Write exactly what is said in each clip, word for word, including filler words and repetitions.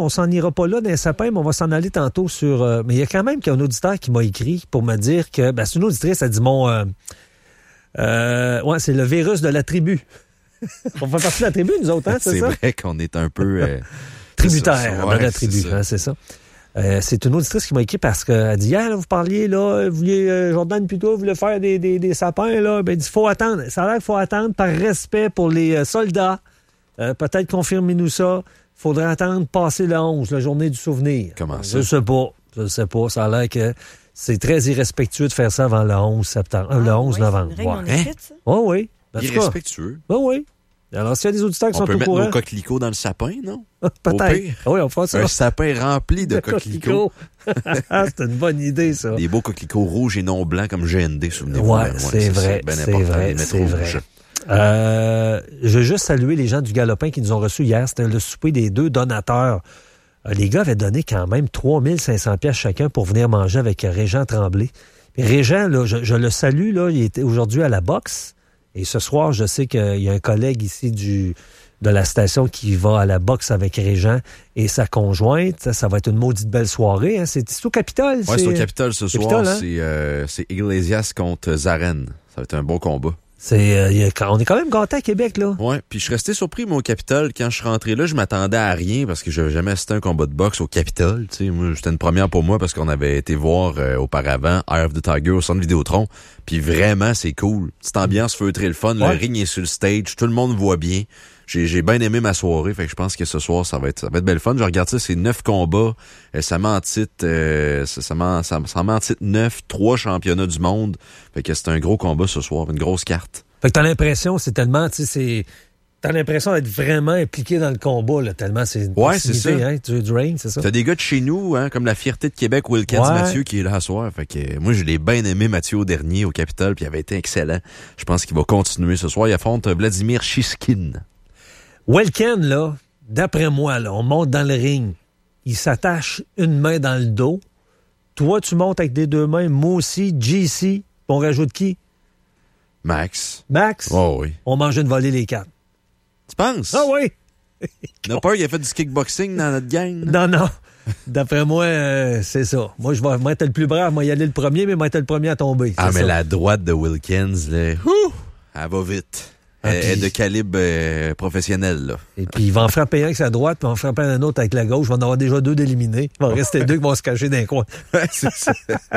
on s'en ira pas là dans les sapins, mais on va s'en aller tantôt sur... Euh, mais il y a quand même un auditeur qui m'a écrit pour me dire que... Ben, c'est une auditrice, elle dit mon... Euh, euh, ouais, c'est le virus de la tribu. On fait partie de la tribu, nous autres, hein, c'est, c'est ça? C'est vrai qu'on est un peu... Euh, tributaire ouais, de la tribu, c'est ça. Hein, c'est ça. Euh, c'est une auditrice qui m'a écrit parce qu'elle dit hier, là, vous parliez, là, vous vouliez, euh, Jordan Puto voulait faire des, des, des sapins, là. Ben, il dit, faut attendre. Ça a l'air qu'il faut attendre par respect pour les euh, soldats. Euh, peut-être confirmez-nous ça. Faudrait attendre passer le onze, la journée du souvenir. Comment ça? Je sais pas. Je sais pas. Ça a l'air que c'est très irrespectueux de faire ça avant le onze septembre, euh, Ah, le onze oui, novembre. C'est une règle non écrite, ça? Oui, oui. En tout cas, Irrespectueux. oui, oui. Alors, s'il y a des auditeurs qui On sont peut au mettre courant... nos coquelicots dans le sapin, non? Peut-être. Oui, on fera ça. Un sapin rempli de, de coquelicots. C'est une bonne idée, ça. Des beaux coquelicots rouges et non blancs comme G N D, souvenez-vous. Ouais, ouais c'est, c'est vrai, ça, c'est vrai, c'est vrai. Euh, je veux juste saluer les gens du Galopin qui nous ont reçus hier. C'était le souper des deux donateurs. Euh, les gars avaient donné quand même trois mille cinq cents piastres chacun pour venir manger avec Régent Tremblay. Et Régent, là, je, je le salue, là, il était aujourd'hui à la boxe. Et ce soir, je sais qu'il y a un collègue ici du de la station qui va à la boxe avec Régent et sa conjointe. Ça, ça va être une maudite belle soirée. Hein. C'est, c'est au Capitole. Oui, c'est... c'est au Capitole ce Capitole, soir. Hein? C'est, euh, c'est Iglesias contre Zaren. Ça va être un bon combat. C'est, euh, a, on est quand même gâtés à Québec, là. Oui, puis je suis resté surpris, moi, au Capitole. Quand je suis rentré là, je m'attendais à rien parce que j'avais jamais assisté à un combat de boxe au Capitole. Tu sais, moi, c'était une première pour moi parce qu'on avait été voir euh, auparavant Eye of the Tiger au centre Vidéotron. Puis vraiment, c'est cool. Petite ambiance feutrée, le fun. Ouais. Le ring est sur le stage. Tout le monde voit bien. J'ai, j'ai bien aimé ma soirée, fait que je pense que ce soir, ça va être, ça va être belle fun. Je regarde ça, c'est neuf combats. Euh, ça m'en titre, euh, ça, ça m'en, ça, ça m'en titre neuf, trois championnats du monde. Fait que c'est un gros combat ce soir, une grosse carte. Fait que t'as l'impression, c'est tellement, tu sais, c'est, t'as l'impression d'être vraiment impliqué dans le combat, là, tellement c'est une ouais, c'est ça. Hein, du, du ring, c'est ça. T'as des gars de chez nous, hein, comme la fierté de Québec, Wilkins ouais. Mathieu, qui est là ce soir. Fait que euh, moi, je l'ai bien aimé, Mathieu, au dernier, au Capitole, puis il avait été excellent. Je pense qu'il va continuer ce soir. Il affronte Vladimir Shishkin. Welken, là, d'après moi, là, on monte dans le ring. Il s'attache une main dans le dos. Toi, tu montes avec des deux mains. Moi aussi, J C. On rajoute qui? Max. Max? Oh oui. On mange une volée les quatre. Tu penses? Ah oui! On a peur qu'il a fait du kickboxing dans notre gang? Non, non. D'après moi, euh, c'est ça. Moi, je vais moi, être le plus brave. Moi, y aller le premier, mais moi, être le premier à tomber. Ah, mais ça. La droite de Wilkins, là, ouh, elle va vite. Ah, Elle est de calibre euh, professionnel, là. Et puis, il va en frapper un avec sa droite, puis il va en frapper un autre avec la gauche. Il va en avoir déjà deux d'éliminés. Il va en rester deux qui vont se cacher dans un coin. C'est ça.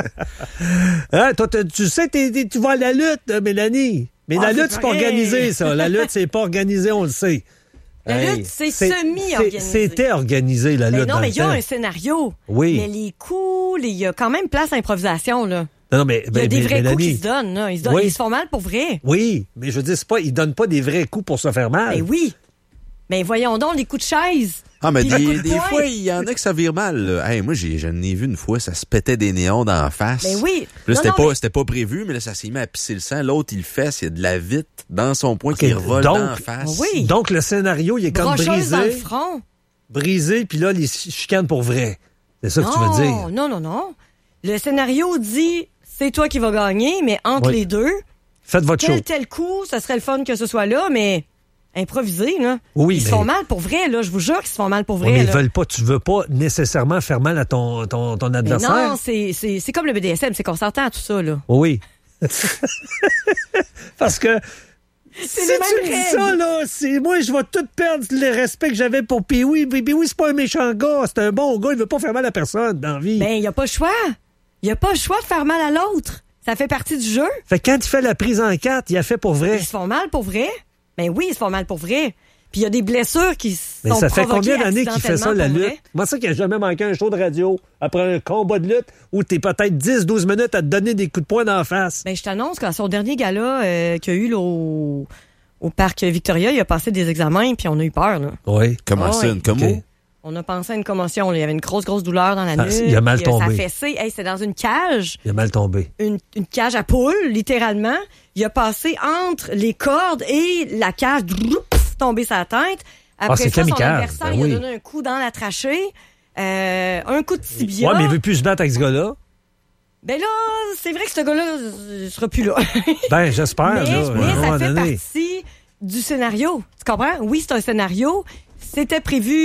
Hein, toi, tu sais, t'es, t'es, tu vas à la lutte, Mélanie. Mais ah, la lutte, c'est pas organisé, ça. La lutte, c'est pas organisé, on le sait. La hey, lutte, c'est, c'est semi-organisé. C'est, c'était organisé, la mais lutte. Non, mais il y a temps. un scénario. Oui. Mais les coups, il y a quand même place à improvisation, là. Non, non, mais, il y a mais, des vrais Mélanie, coups qui se donnent, là. Ils se, donnent, oui. ils se font mal pour vrai. Oui, mais je veux dire, c'est pas, ils donnent pas des vrais coups pour se faire mal. Mais oui. Mais voyons donc, les coups de chaise. Ah, mais des, de des fois, il y en a que ça vire mal, là. Hey, moi, j'ai, j'en ai vu une fois, ça se pétait des néons dans la face. Mais oui. Là, non, c'était, non, pas, mais... c'était pas prévu, mais là, ça s'est mis à pisser le sang. L'autre, il le fait, il y a de la vitre dans son poing okay. qui revole donc, dans la face. Oui. Donc, le scénario, il est comme Brocheuse brisé. dans le front. Brisé, puis là, les chicanes pour vrai. C'est ça non, que tu veux dire. Non, non, non. Le scénario dit, c'est toi qui vas gagner, mais entre oui. les deux, faites votre tel, show. tel coup, ça serait le fun que ce soit là, mais improvisé, là. Oui, ils mais... se font mal pour vrai, là. Je vous jure qu'ils se font mal pour vrai. Oui, mais là. ils veulent pas, tu veux pas nécessairement faire mal à ton, ton, ton adversaire. Mais non, c'est, c'est, c'est comme le B D S M, c'est qu'on s'entend à tout ça, là. Oui. Parce que c'est si les tu mêmes dis ça, là, c'est moi, je vais tout perdre le respect que j'avais pour Pee-Wee. Pee-Wee, c'est pas un méchant gars, c'est un bon gars, il veut pas faire mal à personne dans la vie. Ben, il y a pas le choix. Il y a pas le choix de faire mal à l'autre. Ça fait partie du jeu. Fait que quand il fait la prise en quatre, il a fait pour vrai. Ils se font mal pour vrai. Ben oui, ils se font mal pour vrai. Puis il y a des blessures qui mais sont ça fait provoquées combien d'années qu'il fait ça, la lutte? vrai? Moi, ça qu'il n'a jamais manqué un show de radio après un combat de lutte où t'es peut-être dix douze minutes à te donner des coups de poing dans la face. Ben, je t'annonce qu'à son dernier gala euh, qu'il y a eu là, au, au parc Victoria, il a passé des examens puis on a eu peur. Là. Oui. Comment oh, ça, une commo? Okay. On a pensé à une commotion. Là. Il y avait une grosse, grosse douleur dans la nuque. Ah, il a mal tombé. Ça fessé. Hey, c'est dans une cage. Il a mal tombé. Une, une cage à poules, littéralement. Il a passé entre les cordes et la cage, pff, tombé sa tête. Après ah, c'est ça, kamikaze. son adversaire, ben il oui. a donné un coup dans la trachée, euh, un coup de tibia. Ouais, mais il veut plus se battre avec ce gars-là. Ben là, c'est vrai que ce gars-là ne sera plus là. Ben, j'espère. Mais, là, mais ça fait donné. partie du scénario. Tu comprends? Oui, c'est un scénario. C'était prévu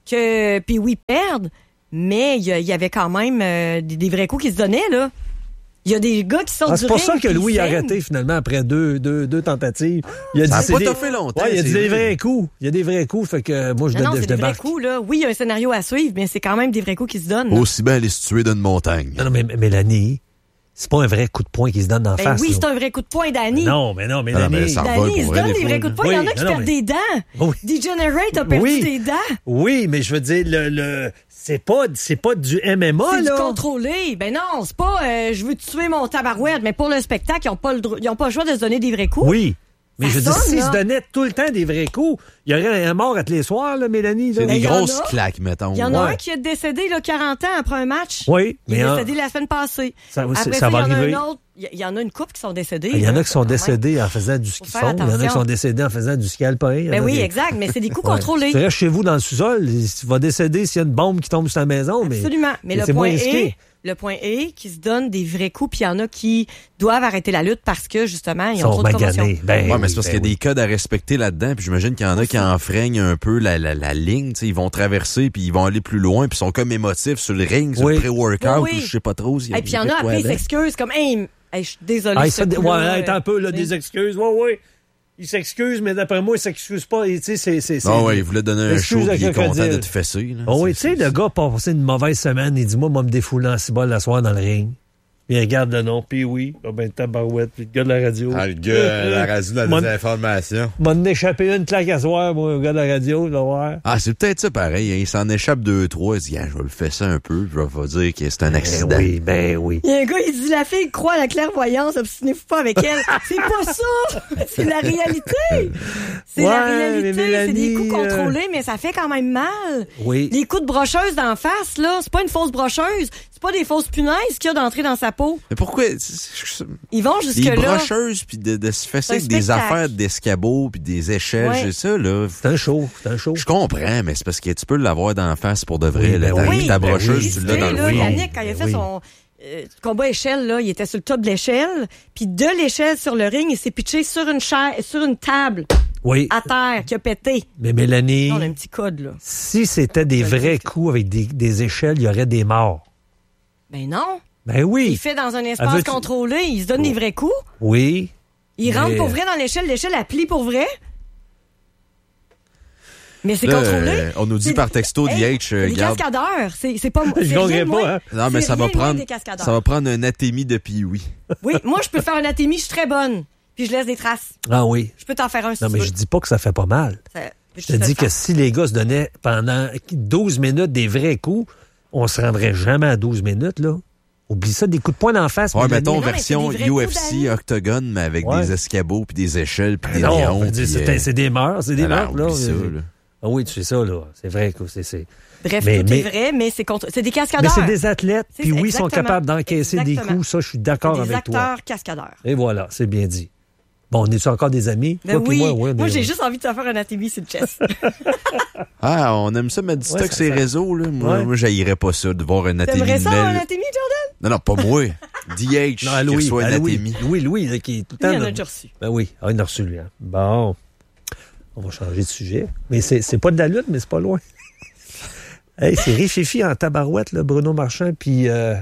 que puis oui, perdent, mais il y, y avait quand même euh, des, des vrais coups qui se donnaient, là. Il y a des gars qui sortent ah, du c'est pour ring, ça que Louis a saignent. arrêté finalement après deux, deux, deux tentatives. Il a ça dit, n'a pas des... toffé longtemps. Ouais, il y a c'est dit des vrai. vrais coups. Il y a des vrais coups, fait que moi, je, Non, non, je c'est des vrais débarque. coups, là. Oui, il y a un scénario à suivre, mais c'est quand même des vrais coups qui se donnent. là. Aussi bien aller se tuer d'une montagne. Non, non, mais Mélanie, c'est pas un vrai coup de poing qui se donne d'en Ben face. oui, là. c'est un vrai coup de poing, Danny. Non, mais non, Mélanie. Non, mais ça revole Danny, pour il se vrai, donne des des fois, vrais coups de poing. Oui, il y en a qui non, perdent mais- des dents. Oui. Degenerate a perdu Oui. des dents. Oui, mais je veux dire, le, le... c'est pas, c'est pas du M M A, C'est là. du contrôlé. Ben non, c'est pas euh, je veux tuer mon tabarouette, mais pour le spectacle, ils ont pas le dro- ils ont pas le choix de se donner des vrais coups. Oui. Mais Ça je veux dire, sonne, s'ils là. se donnaient tout le temps des vrais coups, il y aurait un mort à tous les soirs, là, Mélanie. Là. C'est des il y en grosses a. claques, mettons. Il y en a Ouais. un qui est décédé là, quarante ans après un match. Oui, Il mais est hein, décédé la semaine passée. ça, Après ça, ça, ça va il y en a arriver. un autre. Il y en a une couple qui sont décédés. Il y en là, a qui sont quand même. décédés en faisant du ski de faire fond. Il y en a qui attention. sont décédés en faisant du ski alpin. Il y en Ben a oui, des- exact, mais c'est des coups Ouais. contrôlés. Tu restes chez vous dans le sous-sol, tu vas décéder s'il y a une bombe qui tombe sur la maison. Mais... Absolument. Mais mais le c'est moins point risqué. est, le point est qu'ils se donnent des vrais coups, puis il y en a qui doivent arrêter la lutte parce que justement ils Ils ont sont trop de commotion. maganés. Ben, Ouais, mais c'est parce ben qu'il y a oui. des codes à respecter là-dedans, puis j'imagine qu'il y en a qui enfreignent un peu la, la, la ligne, tu sais, ils vont traverser, puis ils vont aller plus loin, puis ils sont comme émotifs sur le ring, sur Oui. le pré-workout, Oui, oui. ou je sais pas trop. Et puis il y en a après, ils s'excusent comme, hey, hey, je suis désolé. Ah, ce ça, ouais, coup-là, attends un peu, là, tu sais. des excuses. Oui, oui. Il s'excuse, mais d'après moi, il s'excuse pas. Et, tu sais, c'est, c'est, c'est- Ah ouais, il voulait donner un Excuse show, à puis il est crocodile. content de te fesser. Là. Oh oui, tu C'est- sais, le gars a passé une mauvaise semaine. Il dit, moi, moi, me défouler en cibole la soir dans le ring. Puis il regarde le nom, puis oui, ah ben tabarouette, puis le gars de la radio. Ah, le gars, la radio de la Mon- désinformation. M'en échappé une claque à soir, moi, le gars de la radio, là, ouais. Ah, c'est peut-être ça pareil. Hein. Il s'en échappe deux, trois. Il dit, ah, je vais le fesser un peu. Je vais pas dire que c'est un accident. Ben oui, ben oui. Il y a un gars, il dit, la fille croit à la clairvoyance, obstinez-vous pas avec elle. C'est pas ça! C'est la réalité! C'est Ouais, la mais réalité, c'est des Mélanie, coups euh, contrôlés, mais ça fait quand même mal. Oui. Les coups de brocheuse d'en face, là, c'est pas une fausse brocheuse, c'est pas des fausses punaises qu'il y a d'entrer dans sa peau. Mais pourquoi... c'est- Ils vont Les jusque-là. brocheuses, puis de, de se fesser C'est un avec des spectacle. affaires d'escabeau, puis des échelles, Ouais. c'est ça, là. C'est un show, c'est un show. Je comprends, mais c'est parce que tu peux l'avoir d'en face pour de vrai. Oui, là, ben ta, oui, ta ben brocheuse, oui. tu Tu l'as sais, dans le là, front. Yannick, quand il a Ben fait oui. son euh, combat échelle, là, il était sur le top de l'échelle, puis de l'échelle sur le ring, il s'est pitché sur une chaise, sur une table, Oui. à terre, qui a pété. Mais Mélanie, On a un petit code, là. si c'était des Je le vrais dis que- coups avec des, des échelles, il y aurait des morts. Ben non. Ben Il oui. fait dans un Elle espace veut- contrôlé, il se donne des vrais coups, Oui. il Mais- rentre pour vrai dans l'échelle, l'échelle, elle plie pour vrai. Mais c'est Là, contrôlé. euh, on nous dit C'est- par texto, Hey, D H, euh, les garde- cascadeurs, c'est c'est pas Je c'est gagnerais rien de pas, moins- hein. Non, mais c'est ça va rien de moins prendre, des cascadeurs. ça va prendre un atémie de Pee-Wee. Oui, moi je peux faire un atémie, je suis très bonne. Puis je laisse des traces. Ah oui. Je peux t'en faire un si Non, tu mais veux. je dis pas que ça fait pas mal. Ça- Je te dis que si les gars se donnaient pendant douze minutes des vrais coups, on se rendrait jamais à douze minutes, là. Oublie ça, des coups de poing d'en face. Ouais, Mélanie. mettons non, mais version c'est des vrais U F C coups, Danny. octogone, mais avec Ouais. des escabeaux, puis des échelles, puis des Non, lions. on veut dire, puis, c'est euh, c'est des mœurs, c'est des alors, mœurs, là. oublie ça, là. Ah oui, tu sais ça, là. C'est vrai que c'est... c'est... Bref, Mais- tout mais- est vrai, mais c'est contre... c'est des Mais cascadeurs. c'est des athlètes, C'est- puis oui, ils sont exactement. capables d'encaisser des Exactement. coups. Ça, je suis d'accord des avec toi. acteurs cascadeurs. Et voilà, c'est bien dit. Bon, on est-tu encore des amis? Ben Toi puis oui, moi, ouais, moi mais- j'ai juste envie de te faire un atémie sur le chest. Ah, on aime ça mettre du Ouais, stock ça- sur les ça- réseaux, là. Moi, Ouais. moi j'haïrais pas ça, de voir un atémie T'aimerais de ça Mel. un atémie, Jordan? Non, non, pas moi. D H, Non, à qui Louis, reçoit un à Louis. atémie. Louis, Louis, là, qui est tout le Lui, temps... il en a dans- déjà reçu. Ben oui, ah, il en a reçu, lui. Hein. Bon, on va changer de sujet. Mais c'est c'est pas de la lutte, mais c'est pas loin. Hey, c'est rififi en tabarouette, là, Bruno Marchand, puis euh,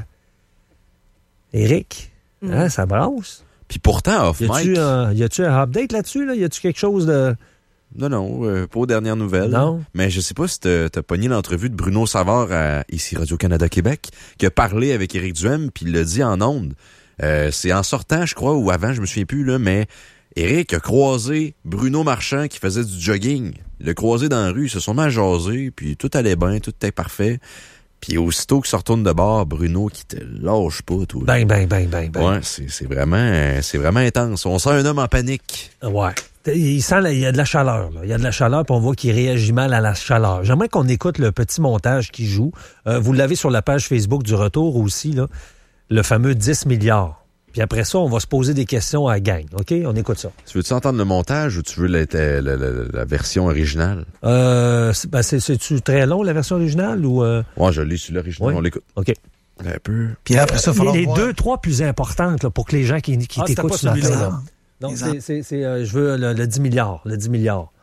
Éric. Hein, ça brasse. Puis pourtant, off Y a-tu mic. un, y a-tu un update là-dessus? Là? Y a-tu quelque chose de... Non, non, euh, pas aux dernières nouvelles. Non. Mais je sais pas si t'as t'as pogné l'entrevue de Bruno Savard à ici Radio-Canada Québec, qui a parlé avec Éric Duhem, puis il l'a dit en ondes. Euh, c'est en sortant, je crois, ou avant, je me souviens plus, là, mais Éric a croisé Bruno Marchand qui faisait du jogging. Il l'a croisé dans la rue, ils se sont mis à jaser, puis tout allait bien, tout était parfait. Puis aussitôt qu'il se retourne de bord, Bruno qui te lâche pas, toi. Bang, bang, bang, bang, bang. Ouais, c'est c'est vraiment, euh, c'est vraiment intense. On sent un homme en panique. Ouais. Il sent, là, il y a de la chaleur. Là. Il y a de la chaleur, puis on voit qu'il réagit mal à la chaleur. J'aimerais qu'on écoute le petit montage qu'il joue. Euh, vous l'avez sur la page Facebook du Retour aussi, là, le fameux dix milliards. Puis après ça, on va se poser des questions à la gang. OK? On écoute ça. Tu veux-tu entendre le montage ou tu veux la, la, la, la, la version originale? Euh, c'est, ben, c'est, c'est-tu très long, la version originale, ou... Euh... Ouais, je l'ai sur l'original, Ouais. on l'écoute. OK. Un peu. Puis après ça, il va les falloir les voir. deux, trois plus importantes là, pour que les gens qui, qui Ah, c'était t'écoutent pas ce matin, celui-là. là. Donc, Les c'est, c'est, c'est, euh, je veux le, le dix milliards. Le dix milliards.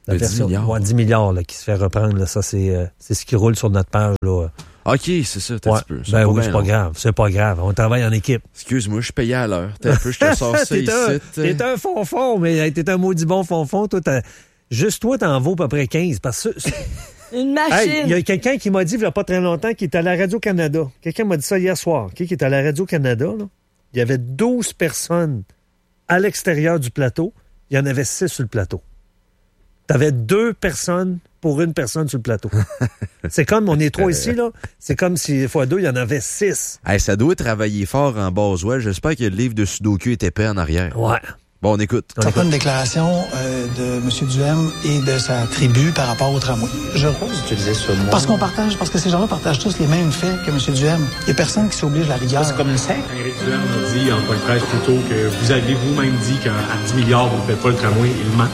La dix version, milliards. Ouais, dix milliards là, qui se fait reprendre. Là. Ça, c'est, euh, c'est ce qui roule sur notre page. Là. OK, c'est ça, t'as Ouais. un petit peu. Ben oui, c'est pas grave. C'est pas grave. On travaille en équipe. Excuse-moi, je suis payé à l'heure. T'as un peu, je te sors ça t'es ici. Un, t'es un fonfon, mais t'es un maudit bon fonfon. Toi, t'as, juste toi, t'en vaux à peu près quinze. Parce que... Une machine. Hey, il y a quelqu'un qui m'a dit, il n'y a pas très longtemps, qui était à la Radio-Canada. Quelqu'un m'a dit ça hier soir. Okay, qui était à la Radio-Canada, là. Il y avait douze personnes à l'extérieur du plateau. Il y en avait six sur le plateau. T'avais deux personnes pour une personne sur le plateau. C'est comme, on est trois ici, là. C'est comme si, fois deux, il y en avait six. Hey, ça doit travailler fort en Boswell. J'espère que le livre de Sudoku est épais en arrière. Ouais. Bon, on écoute. Certaines déclarations euh, de M. Duhem et de sa tribu par rapport au tramway. Je Pourquoi vous utilisez ce mot? Parce qu'on partage, parce que ces gens-là partagent tous les mêmes faits que M. Duhem. Il n'y a personne qui s'oblige à la rigueur. C'est comme une secte. Éric Duhem a dit en point de presse plus tôt que vous avez vous-même dit qu'à dix milliards, vous ne faites pas le tramway. Il ment.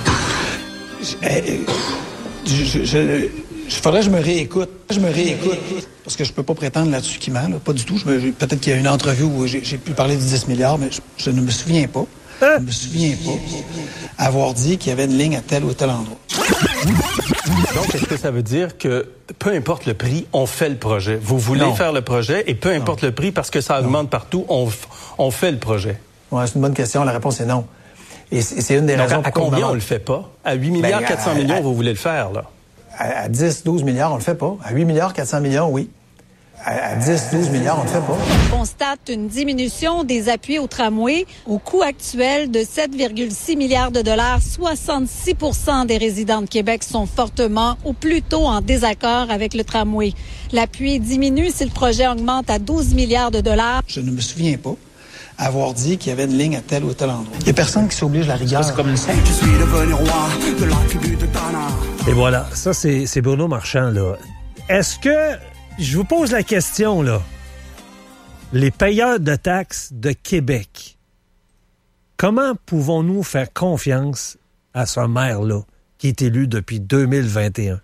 Je, je, je, je, faudrait que je me réécoute. Je me réécoute. Parce que je peux pas prétendre là-dessus qu'il ment. Là. Pas du tout. Je me, peut-être qu'il y a une entrevue où j'ai, j'ai pu parler de dix milliards, mais je, je ne me souviens pas. Je ne me souviens pas avoir dit qu'il y avait une ligne à tel ou tel endroit. Donc, est-ce que ça veut dire que peu importe le prix, on fait le projet? Vous voulez non. faire le projet et peu importe non. le prix, parce que ça augmente non. partout, on, on fait le projet? Oui, c'est une bonne question. La réponse est non. Et c'est, c'est une des Donc, raisons à, à combien moment... on le fait pas? À huit milliards ben, quatre cents millions, à, vous voulez le faire, là? À, à dix, douze milliards, on le fait pas. À huit milliards quatre cents millions, oui. À dix, douze milliards, on ne le fait pas. On constate une diminution des appuis au tramway au coût actuel de sept virgule six milliards de dollars. soixante-six pour cent des résidents de Québec sont fortement ou plutôt en désaccord avec le tramway. L'appui diminue si le projet augmente à douze milliards de dollars. Je ne me souviens pas avoir dit qu'il y avait une ligne à tel ou tel endroit. Il n'y a personne qui s'oblige à la rigueur. C'est comme une secte. Je suis devenu roi de la tribu de Dana. Et voilà, ça c'est, c'est Bruno Marchand, là. Est-ce que... Je vous pose la question, là. Les payeurs de taxes de Québec, comment pouvons-nous faire confiance à ce maire-là qui est élu depuis deux mille vingt et un?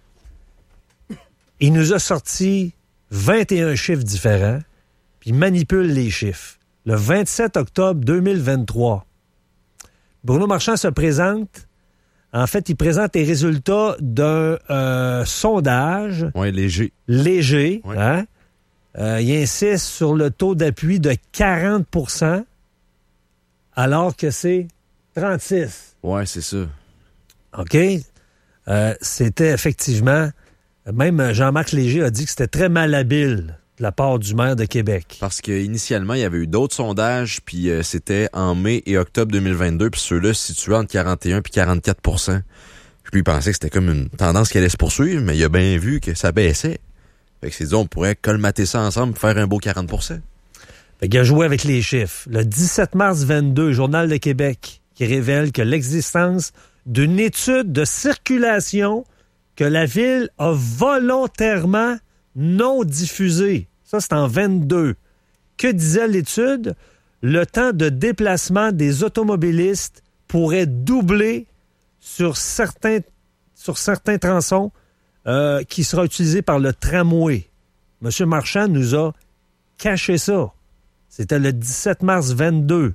Il nous a sorti vingt et un chiffres différents, puis il manipule les chiffres. Le vingt-sept octobre deux mille vingt-trois, Bruno Marchand se présente. En fait, il présente les résultats d'un euh, sondage. Oui, léger. Léger. Ouais. Hein? Euh, il insiste sur le taux d'appui de quarante pour cent, alors que c'est trente-six. Oui, c'est ça. OK? Euh, c'était effectivement... Même Jean-Marc Léger a dit que c'était très malhabile de la part du maire de Québec. Parce qu'initialement, il y avait eu d'autres sondages, puis euh, c'était en mai et octobre deux mille vingt-deux, puis ceux-là se situaient entre quarante et un et quarante-quatre pour cent. Puis il pensait que c'était comme une tendance qui allait se poursuivre, mais il a bien vu que ça baissait. Fait que c'est dit, on pourrait colmater ça ensemble pour faire un beau quarante pour cent. Fait qu'il a joué avec les chiffres. Le dix-sept mars vingt-deux, Journal de Québec, qui révèle que l'existence d'une étude de circulation que la Ville a volontairement non diffusée. Ça, c'est en vingt-deux. Que disait l'étude? Le temps de déplacement des automobilistes pourrait doubler sur certains, sur certains tronçons euh, qui sera utilisé par le tramway. M. Marchand nous a caché ça. C'était le dix-sept mars vingt-deux.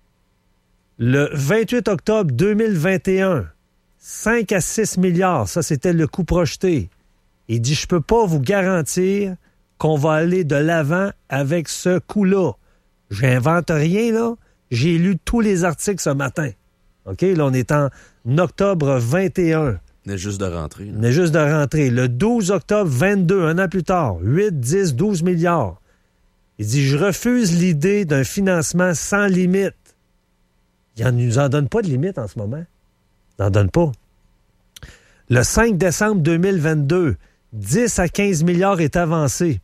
Le vingt-huit octobre deux mille vingt et un, cinq à six milliards, ça c'était le coût projeté. Il dit, je peux pas vous garantir qu'on va aller de l'avant avec ce coût-là. J'invente rien, là. J'ai lu tous les articles ce matin. OK? Là, on est en octobre vingt et un. On est juste de rentrer. Là. On est juste de rentrer. Le douze octobre vingt-deux, un an plus tard, huit, dix, douze milliards. Il dit, je refuse l'idée d'un financement sans limite. Il ne nous en donne pas de limite en ce moment. Il n'en donne pas. Le cinq décembre deux mille vingt-deux, dix à quinze milliards est avancé.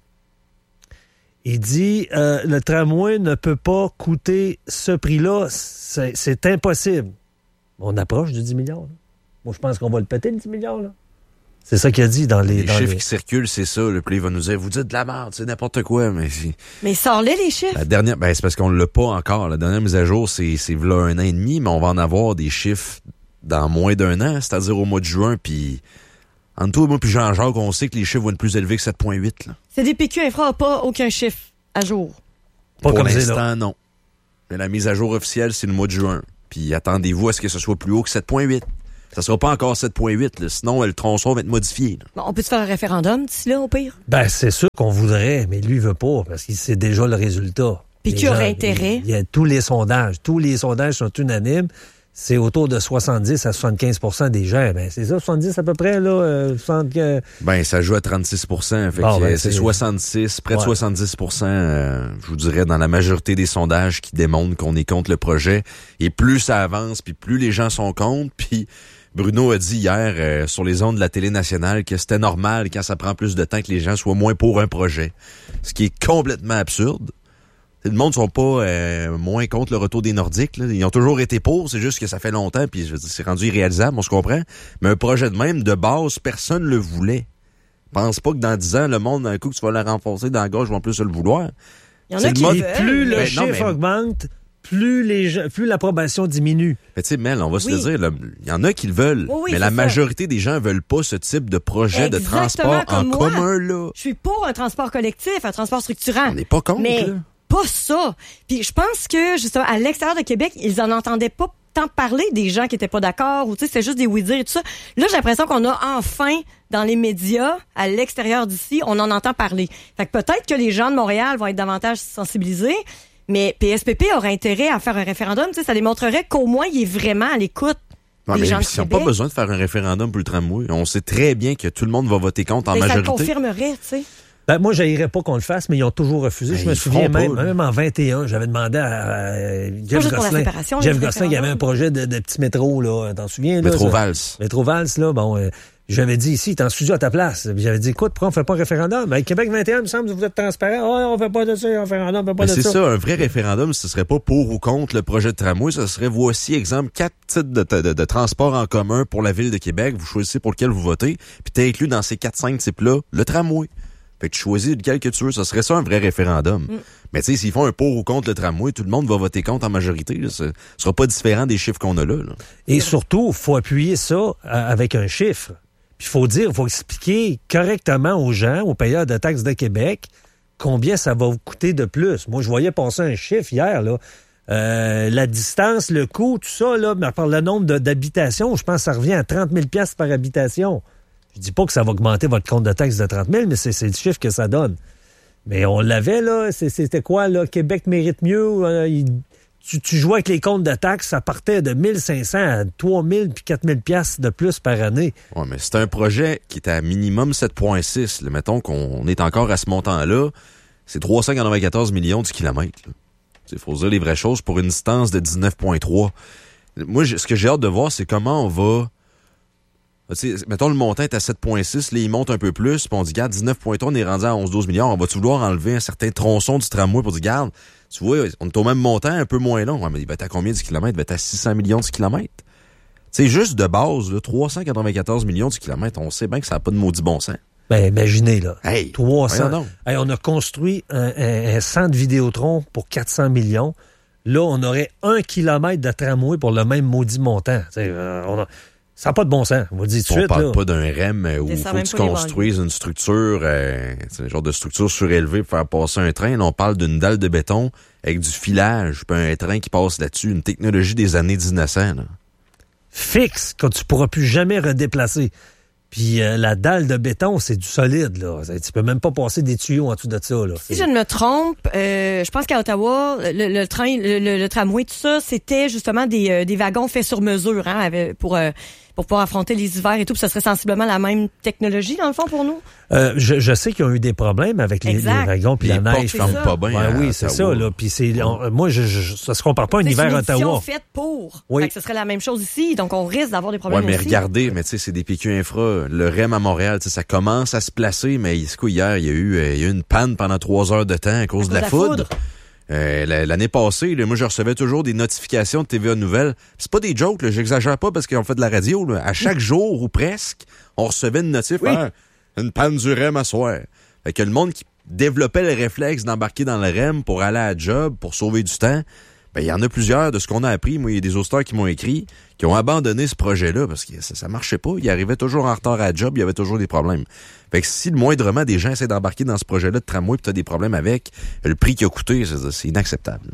Il dit, euh, le tramway ne peut pas coûter ce prix-là. C'est, c'est impossible. On approche du dix milliards. Là. Moi, je pense qu'on va le péter, le dix milliards. Là. C'est ça qu'il a dit dans les... Les dans chiffres les... qui circulent, c'est ça. Le puis il va nous dire, vous dites de la merde, c'est n'importe quoi. Mais c'est... Mais sors-les, les chiffres. La dernière, ben, c'est parce qu'on l'a pas encore. La dernière mise à jour, c'est, c'est là un an et demi, mais on va en avoir des chiffres dans moins d'un an, c'est-à-dire au mois de juin, puis... Entre toi, moi puis Jean-Jacques, on sait que les chiffres vont être plus élevés que sept virgule huit. Là. C D P Q Infra n'a pas aucun chiffre à jour. Pas Pour comme l'instant, là. non. Mais la mise à jour officielle, c'est le mois de juin. Puis attendez-vous à ce que ce soit plus haut que sept virgule huit. Ça sera pas encore sept virgule huit, là, sinon le tronçon va être modifié. Bon, on peut-tu faire un référendum d'ici là, au pire? Ben, c'est sûr qu'on voudrait, mais lui, il veut pas, parce qu'il sait déjà le résultat. Puis qui aurait intérêt? Il y a tous les sondages. Tous les sondages sont unanimes. C'est autour de soixante-dix à soixante-quinze pour cent des gens. Ben, c'est ça, soixante-dix à peu près, là? Euh, soixante... Ben, ça joue à trente-six pour cent. Fait bon, que ben, c'est, c'est soixante-six, près ouais. de soixante-dix pour cent, euh, je vous dirais, dans la majorité des sondages qui démontrent qu'on est contre le projet. Et plus ça avance, puis plus les gens sont contre, puis Bruno a dit hier euh, sur les ondes de la télé nationale que c'était normal quand ça prend plus de temps que les gens soient moins pour un projet. Ce qui est complètement absurde. Le monde ne sont pas euh, moins contre le retour des Nordiques. Là. Ils ont toujours été pour, c'est juste que ça fait longtemps, puis je veux dire, c'est rendu irréalisable, on se comprend. Mais un projet de même, de base, personne ne le voulait. Pense pas que dans dix ans, le monde, d'un coup, que tu vas le renforcer dans la gauche, vont plus se le vouloir. Il y en a qui veulent. Plus le ben, chiffre non, mais... augmente, plus les gens, plus l'approbation diminue. Mais tu sais, Mel, on va oui. se le dire, il y en a qui le veulent, oui, oui, mais la ça. majorité des gens veulent pas ce type de projet Exactement de transport en moi. commun, là. Je suis pour un transport collectif, un transport structurant. On n'est pas contre, mais là. Pas ça. Puis je pense que, justement, à l'extérieur de Québec, ils en entendaient pas tant parler des gens qui étaient pas d'accord, ou tu sais, c'était juste des oui-dire et tout ça. Là, j'ai l'impression qu'on a enfin, dans les médias, à l'extérieur d'ici, on en entend parler. Fait que peut-être que les gens de Montréal vont être davantage sensibilisés, mais P S P P aurait intérêt à faire un référendum, tu sais, ça démontrerait qu'au moins, il est vraiment à l'écoute. Non, des mais gens de ils n'ont Québec. pas besoin de faire un référendum pour le tramway. On sait très bien que tout le monde va voter contre en Mais majorité. ça le confirmerait, tu sais. Ben, moi, j'haïrais pas qu'on le fasse, mais ils ont toujours refusé. Ben, je me ils souviens feront même, pas, même en vingt et un, j'avais demandé à, à Jeff juste pour la Gosselin. séparation, Jeff le Gosselin, il y avait un référendum. projet de, de petit métro, là. T'en souviens, là? Métro ça? Vals. Métro Vals, là. Bon, euh, j'avais dit ici, t'es en studio à ta place. Puis j'avais dit, écoute, pourquoi on fait pas un référendum? Ben, Québec vingt et un, il me semble que vous êtes transparent. Oh, on fait pas de ça, un référendum, on fait pas Ben, de c'est ça. ça, un vrai référendum, ce serait pas pour ou contre le projet de tramway, ce serait, voici, exemple, quatre titres de, de, de transport en commun pour la Ville de Québec, vous choisissez pour lequel vous votez, puis t'as inclus dans ces quatre cinq types-là le tramway. Fait que tu choisis lequel que tu veux, ce serait ça un vrai référendum. Mm. Mais tu sais, s'ils font un pour ou contre le tramway, tout le monde va voter contre en majorité. Là. Ce sera pas différent des chiffres qu'on a là. là. Et surtout, il faut appuyer ça euh, avec un chiffre. Puis il faut dire, il faut expliquer correctement aux gens, aux payeurs de taxes de Québec, combien ça va vous coûter de plus. Moi, je voyais passer un chiffre hier, là. Euh, la distance, le coût, tout ça, là, par le nombre de, d'habitations, je pense que ça revient à trente mille dollars par habitation. Je dis pas que ça va augmenter votre compte de taxes de trente mille, mais c'est, c'est le chiffre que ça donne. Mais on l'avait, là. C'est, c'était quoi, là? Québec mérite mieux. Euh, il, tu, tu jouais avec les comptes de taxes, ça partait de mille cinq cents à trois mille puis quatre mille piastres de plus par année. Ouais, mais c'est un projet qui est à minimum sept virgule six. Là. Mettons qu'on est encore à ce montant-là. C'est trois cent quatre-vingt-quatorze millions du kilomètre. Il faut dire les vraies choses pour une distance de dix-neuf virgule trois. Moi, ce que j'ai hâte de voir, c'est comment on va... T'sais, mettons, le montant est à sept virgule six, là, il monte un peu plus, puis on dit, garde, dix-neuf virgule trois, on est rendu à onze douze milliards, on va-tu vouloir enlever un certain tronçon du tramway pour dire, garde, tu vois, on est au même montant, un peu moins long. Ouais, mais il va être à combien du kilomètre? Il va être à six cents millions du kilomètre. C'est juste de base, là, trois cent quatre-vingt-quatorze millions du kilomètre, on sait bien que ça n'a pas de maudit bon sens. Ben, imaginez, là. Hey, trois cents. Hey, on a construit un, un, un centre Vidéotron pour quatre cents millions. Là, on aurait un kilomètre de tramway pour le même maudit montant. Euh, on a... Ça n'a pas de bon sens, on va dire tout de suite. On parle là. pas d'un R E M où il faut que tu construises une structure, euh, c'est un genre de structure surélevée pour faire passer un train. Là, on parle d'une dalle de béton avec du filage, puis un train qui passe là-dessus, une technologie des années dix-neuf cents. Là. Fixe, que tu pourras plus jamais redéplacer. Puis euh, la dalle de béton, c'est du solide, là. Tu peux même pas passer des tuyaux en dessous de ça, là. Si je ne me trompe, euh, je pense qu'à Ottawa, le, le train, le, le, le tramway, tout ça, c'était justement des, euh, des wagons faits sur mesure, hein, avec, pour euh, pour pouvoir affronter les hivers et tout. Puis ça serait sensiblement la même technologie, dans le fond, pour nous? Euh, je, je sais qu'ils ont eu des problèmes avec les, les wagons puis la neige. Les portes ferment pas bien. Ouais, à oui, c'est Ottawa. ça, là. Puis c'est, on, moi, je, je, ça se compare pas à un hiver à Ottawa. C'est une édition faite pour. Oui. Fait que ce serait la même chose ici. Donc, on risque d'avoir des problèmes Ouais, mais aussi. regardez, mais tu sais, c'est des P Q Infra. Le R E M à Montréal, tu sais, ça commence à se placer, mais c'est quoi, hier, il y a eu, euh, il y a eu une panne pendant trois heures de temps à cause de la, la foudre. foudre. Euh, l'année passée, là, moi, je recevais toujours des notifications de T V A Nouvelles. C'est pas des jokes, là, j'exagère pas parce qu'on fait de la radio. Là. À chaque jour ou presque, on recevait une notif. Oui. Ah, une panne du R E M à soir. Fait que le monde qui développait le réflexe d'embarquer dans le R E M pour aller à la job, pour sauver du temps, ben il y en a plusieurs de ce qu'on a appris. Moi, il y a des auditeurs qui m'ont écrit, qui ont abandonné ce projet-là parce que ça, ça marchait pas. Ils arrivaient toujours en retard à la job, il y avait toujours des problèmes. Fait que si le moindrement des gens essaient d'embarquer dans ce projet-là de tramway pis t'as des problèmes avec, le prix qu'il a coûté, c'est, c'est inacceptable.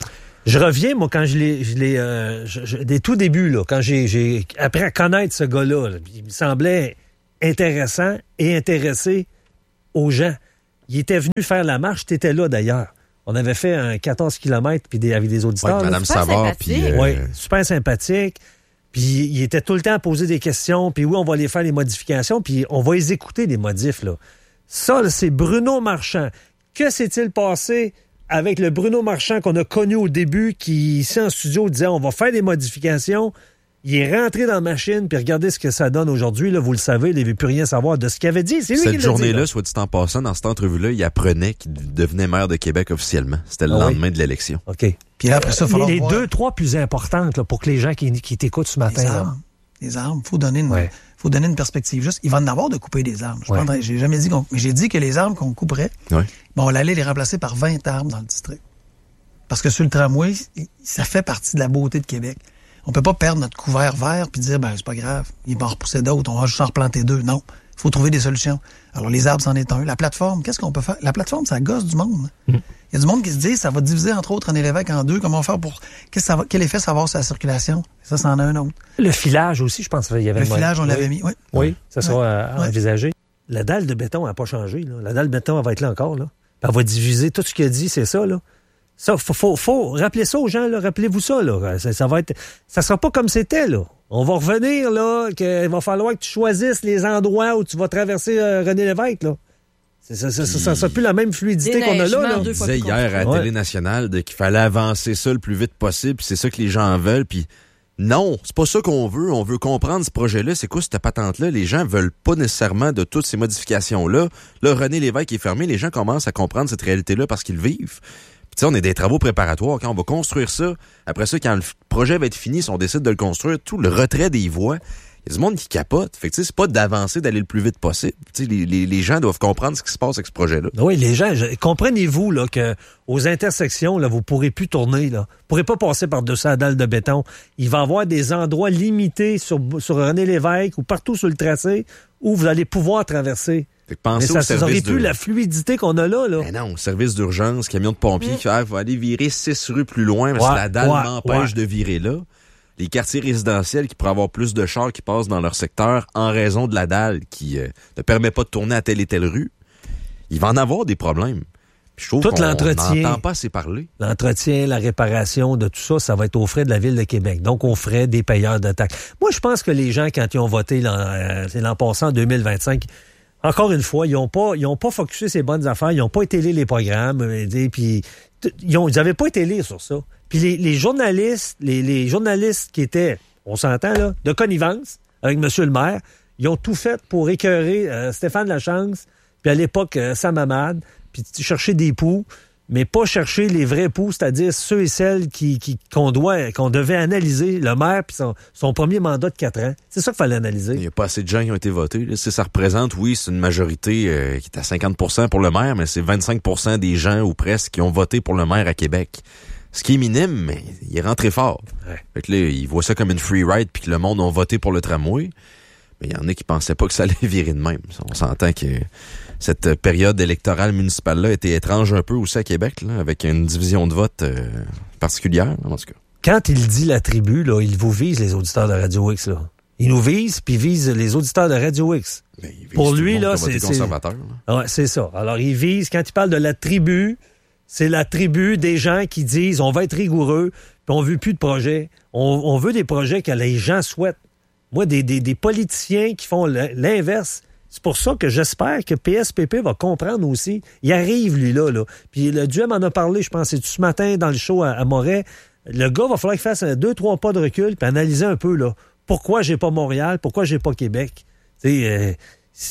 Je reviens, moi, quand je l'ai, je l'ai, euh, je, je, des tout débuts, là, quand j'ai, j'ai appris à connaître ce gars-là, là, il me semblait intéressant et intéressé aux gens. Il était venu faire la marche, tu étais là d'ailleurs. On avait fait un quatorze kilomètres puis des, avec des auditeurs. Oui, Madame Savard. Puis, euh... Oui, super sympathique. Puis il était tout le temps à poser des questions. Puis oui, on va aller faire les modifications. Puis on va les écouter, les modifs. Là. Ça, là, c'est Bruno Marchand. Que s'est-il passé avec le Bruno Marchand qu'on a connu au début, qui, ici en studio, disait on va faire des modifications? Il est rentré dans la machine, puis regardez ce que ça donne aujourd'hui. Là, vous le savez, il n'avait plus rien savoir de ce qu'il avait dit. C'est lui Cette qui l'a journée-là, dit, là. soit dit en passant, dans cette entrevue-là, il apprenait qu'il devenait maire de Québec officiellement. C'était le ah lendemain oui? de l'élection. OK. Puis après ça, il faut Les, les voir... deux, trois plus importantes là, pour que les gens qui, qui t'écoutent ce matin. Les là. armes. Les armes. Il faut donner une... Ouais. faut donner une perspective juste. Il va en avoir de couper des armes. Je ouais. prendrais, j'ai jamais dit qu'on... Mais j'ai dit que les armes qu'on couperait, ouais. bon, on allait les remplacer par vingt armes dans le district. Parce que sur le tramway, ça fait partie de la beauté de Québec. On peut pas perdre notre couvert vert puis dire, ben, c'est pas grave, il va en repousser d'autres, on va juste en replanter deux. Non. Il faut trouver des solutions. Alors, les arbres, c'en est un. La plateforme, qu'est-ce qu'on peut faire? La plateforme, ça gosse du monde. Il mmh. y a du monde qui se dit, ça va diviser, entre autres, René-Lévesque en deux. Comment on va faire pour, qu'est-ce que ça va, quel effet ça va avoir sur la circulation? Ça, c'en a un autre. Le filage aussi, je pense qu'il y avait Le filage, on oui. l'avait mis, oui. Oui, ça sera oui. à, à envisager. La dalle de béton n'a pas changé, là. La dalle de béton, elle va être là encore, là. Puis elle va diviser tout ce qu'il a dit, c'est ça, là. Ça, faut, faut, faut rappeler ça aux gens, là. Rappelez-vous ça, là. Ça, ça va être, ça sera pas comme c'était, là. On va revenir, là, qu'il va falloir que tu choisisses les endroits où tu vas traverser euh, René-Lévesque, là. C'est, ça, ça, ça, ça sera plus la même fluidité qu'on a là, là. On disait hier à la ouais. Télé nationale de, qu'il fallait avancer ça le plus vite possible, puis c'est ça que les gens veulent, puis non, c'est pas ça qu'on veut. On veut comprendre ce projet-là. C'est quoi cette patente-là? Les gens veulent pas nécessairement de toutes ces modifications-là. Là, René-Lévesque est fermé. Les gens commencent à comprendre cette réalité-là parce qu'ils le vivent. Puis, on est des travaux préparatoires. Quand on va construire ça, après ça, quand le projet va être fini, si on décide de le construire, tout le retrait des voies, il y a du monde qui capote. Fait que c'est pas d'avancer, d'aller le plus vite possible. Les, les, les gens doivent comprendre ce qui se passe avec ce projet-là. Oui, les gens, je, comprenez-vous là, que aux intersections, là, vous pourrez plus tourner. Là. Vous pourrez pas passer par-dessus la dalle de béton. Il va y avoir des endroits limités sur, sur René-Lévesque ou partout sur le tracé où vous allez pouvoir traverser. Fait que pensez mais ça au n'aurait de... plus la fluidité qu'on a là. là. Mais non, service d'urgence, camion de pompiers, mmh. qui ah, va aller virer six rues plus loin parce ouais, que la dalle ouais, m'empêche ouais. de virer là. Les quartiers résidentiels qui pourraient avoir plus de chars qui passent dans leur secteur en raison de la dalle qui euh, ne permet pas de tourner à telle et telle rue, il va en avoir des problèmes. Puis je trouve tout qu'on l'entretien, n'entend pas assez parler. L'entretien, la réparation de tout ça, ça va être aux frais de la Ville de Québec. Donc, aux frais des payeurs de taxes. Moi, je pense que les gens, quand ils ont voté l'an, euh, l'an passé, en deux mille vingt-cinq, encore une fois, ils n'ont pas, ils ont pas focusé ces bonnes affaires, ils n'ont pas été lire les programmes, et puis ils n'avaient pas été lire sur ça. Puis les, les journalistes, les, les journalistes qui étaient, on s'entend là, de connivence avec M. le maire, ils ont tout fait pour écœurer euh, Stéphane Lachance, puis à l'époque euh, Sam Hamad, puis chercher des poux, mais pas chercher les vrais poux, c'est-à-dire ceux et celles qui, qui, qu'on doit, qu'on devait analyser, le maire puis son, son premier mandat de quatre ans. C'est ça qu'il fallait analyser. Il n'y a pas assez de gens qui ont été votés. Là. Ça représente, oui, c'est une majorité euh, qui est à cinquante pour cent pour le maire, mais c'est vingt-cinq pour cent des gens ou presque qui ont voté pour le maire à Québec. Ce qui est minime, mais il est rentré fort. Ouais. Fait que là, il voit ça comme une free ride puis que le monde a voté pour le tramway. Mais il y en a qui pensaient pas que ça allait virer de même. On s'entend que cette période électorale municipale-là était étrange un peu aussi à Québec, là, avec une division de vote euh, particulière, en tout cas. Quand il dit la tribu, là, il vous vise, les auditeurs de Radio X. Là. Il nous vise, puis il vise les auditeurs de Radio X. Ben, il vise pour tout lui, le monde là, qui a voté c'est... conservateur. c'est... Ouais, c'est ça. Alors, il vise, quand il parle de la tribu, c'est la tribu des gens qui disent on va être rigoureux, puis on veut plus de projets. On, on veut des projets que les gens souhaitent. Moi, des, des, des politiciens qui font l'inverse. C'est pour ça que j'espère que P S P P va comprendre aussi. Il arrive, lui-là. Là. Puis le Duhem en a parlé, je pense, c'est ce matin dans le show à, à Moret. Le gars va falloir qu'il fasse un, deux, trois pas de recul puis analyser un peu là, pourquoi j'ai pas Montréal, pourquoi j'ai pas Québec. Tu sais, euh,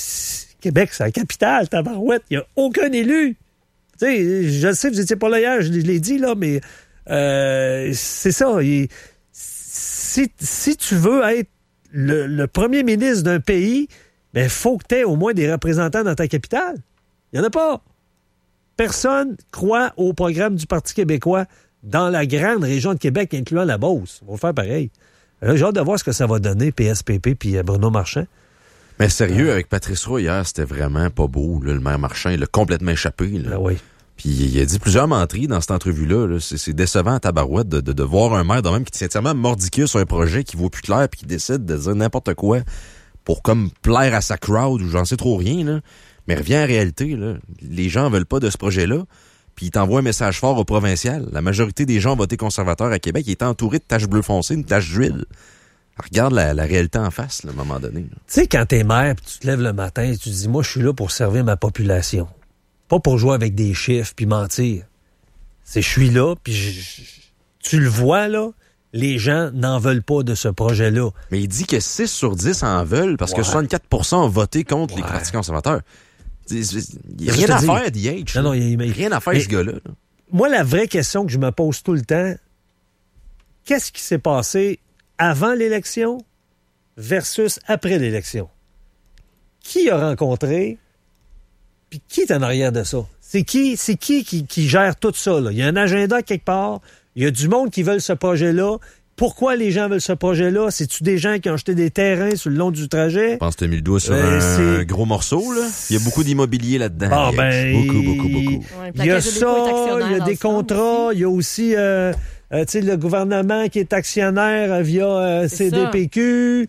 Québec, c'est la capitale, tabarouette. Il n'y a aucun élu. Tu sais, je le sais, vous étiez pas là hier, je l'ai dit, là, mais euh, c'est ça. Il, si, si tu veux être le, le premier ministre d'un pays, ben, il faut que tu aies au moins des représentants dans ta capitale. Il n'y en a pas. Personne croit au programme du Parti québécois dans la grande région de Québec, incluant la Beauce. On va faire pareil. Là, j'ai hâte de voir ce que ça va donner, P S P P puis Bruno Marchand. Mais sérieux, avec Patrice Roy hier, c'était vraiment pas beau. Là, le maire Marchand, il a complètement échappé. Là. Ben oui. Puis il a dit plusieurs menteries dans cette entrevue-là. Là. C'est, c'est décevant à tabarouette de, de, de voir un maire de même qui tient tellement mordicus sur un projet qui vaut plus clair puis qui décide de dire n'importe quoi pour comme plaire à sa crowd ou j'en sais trop rien. Là. Mais revient à la réalité. Là. Les gens veulent pas de ce projet-là. Puis il t'envoie un message fort au provincial. La majorité des gens ont voté conservateur à Québec. Il est entouré de taches bleues foncées, une tache d'huile. Regarde la, la réalité en face, là, à un moment donné. Tu sais, quand t'es maire, pis tu te lèves le matin et tu te dis, moi, je suis là pour servir ma population. Pas pour jouer avec des chiffres puis mentir. C'est, je suis là, puis je, je, tu le vois, là, les gens n'en veulent pas de ce projet-là. Mais il dit que six sur dix en veulent parce ouais. que soixante-quatre pour cent ont voté contre ouais. les partis conservateurs. Il n'y a rien à faire, D H. Non, non, il n'y a rien à faire, mais, ce gars-là. Là. Moi, la vraie question que je me pose tout le temps, qu'est-ce qui s'est passé avant l'élection versus après l'élection? Qui a rencontré, puis qui est en arrière de ça? C'est qui, c'est qui, qui qui gère tout ça? Là? Il y a un agenda quelque part, il y a du monde qui veulent ce projet-là. Pourquoi les gens veulent ce projet-là? C'est-tu des gens qui ont acheté des terrains sur le long du trajet? Je pense que tu as mis le doigt sur euh, un c'est... gros morceau. Là. Il y a beaucoup d'immobilier là-dedans. Ah, ben, beaucoup, beaucoup, beaucoup. Ouais, il y a ça, il y a des contrats, il y a aussi... Euh, Euh, tu sais, le gouvernement qui est actionnaire euh, via euh, C D P Q,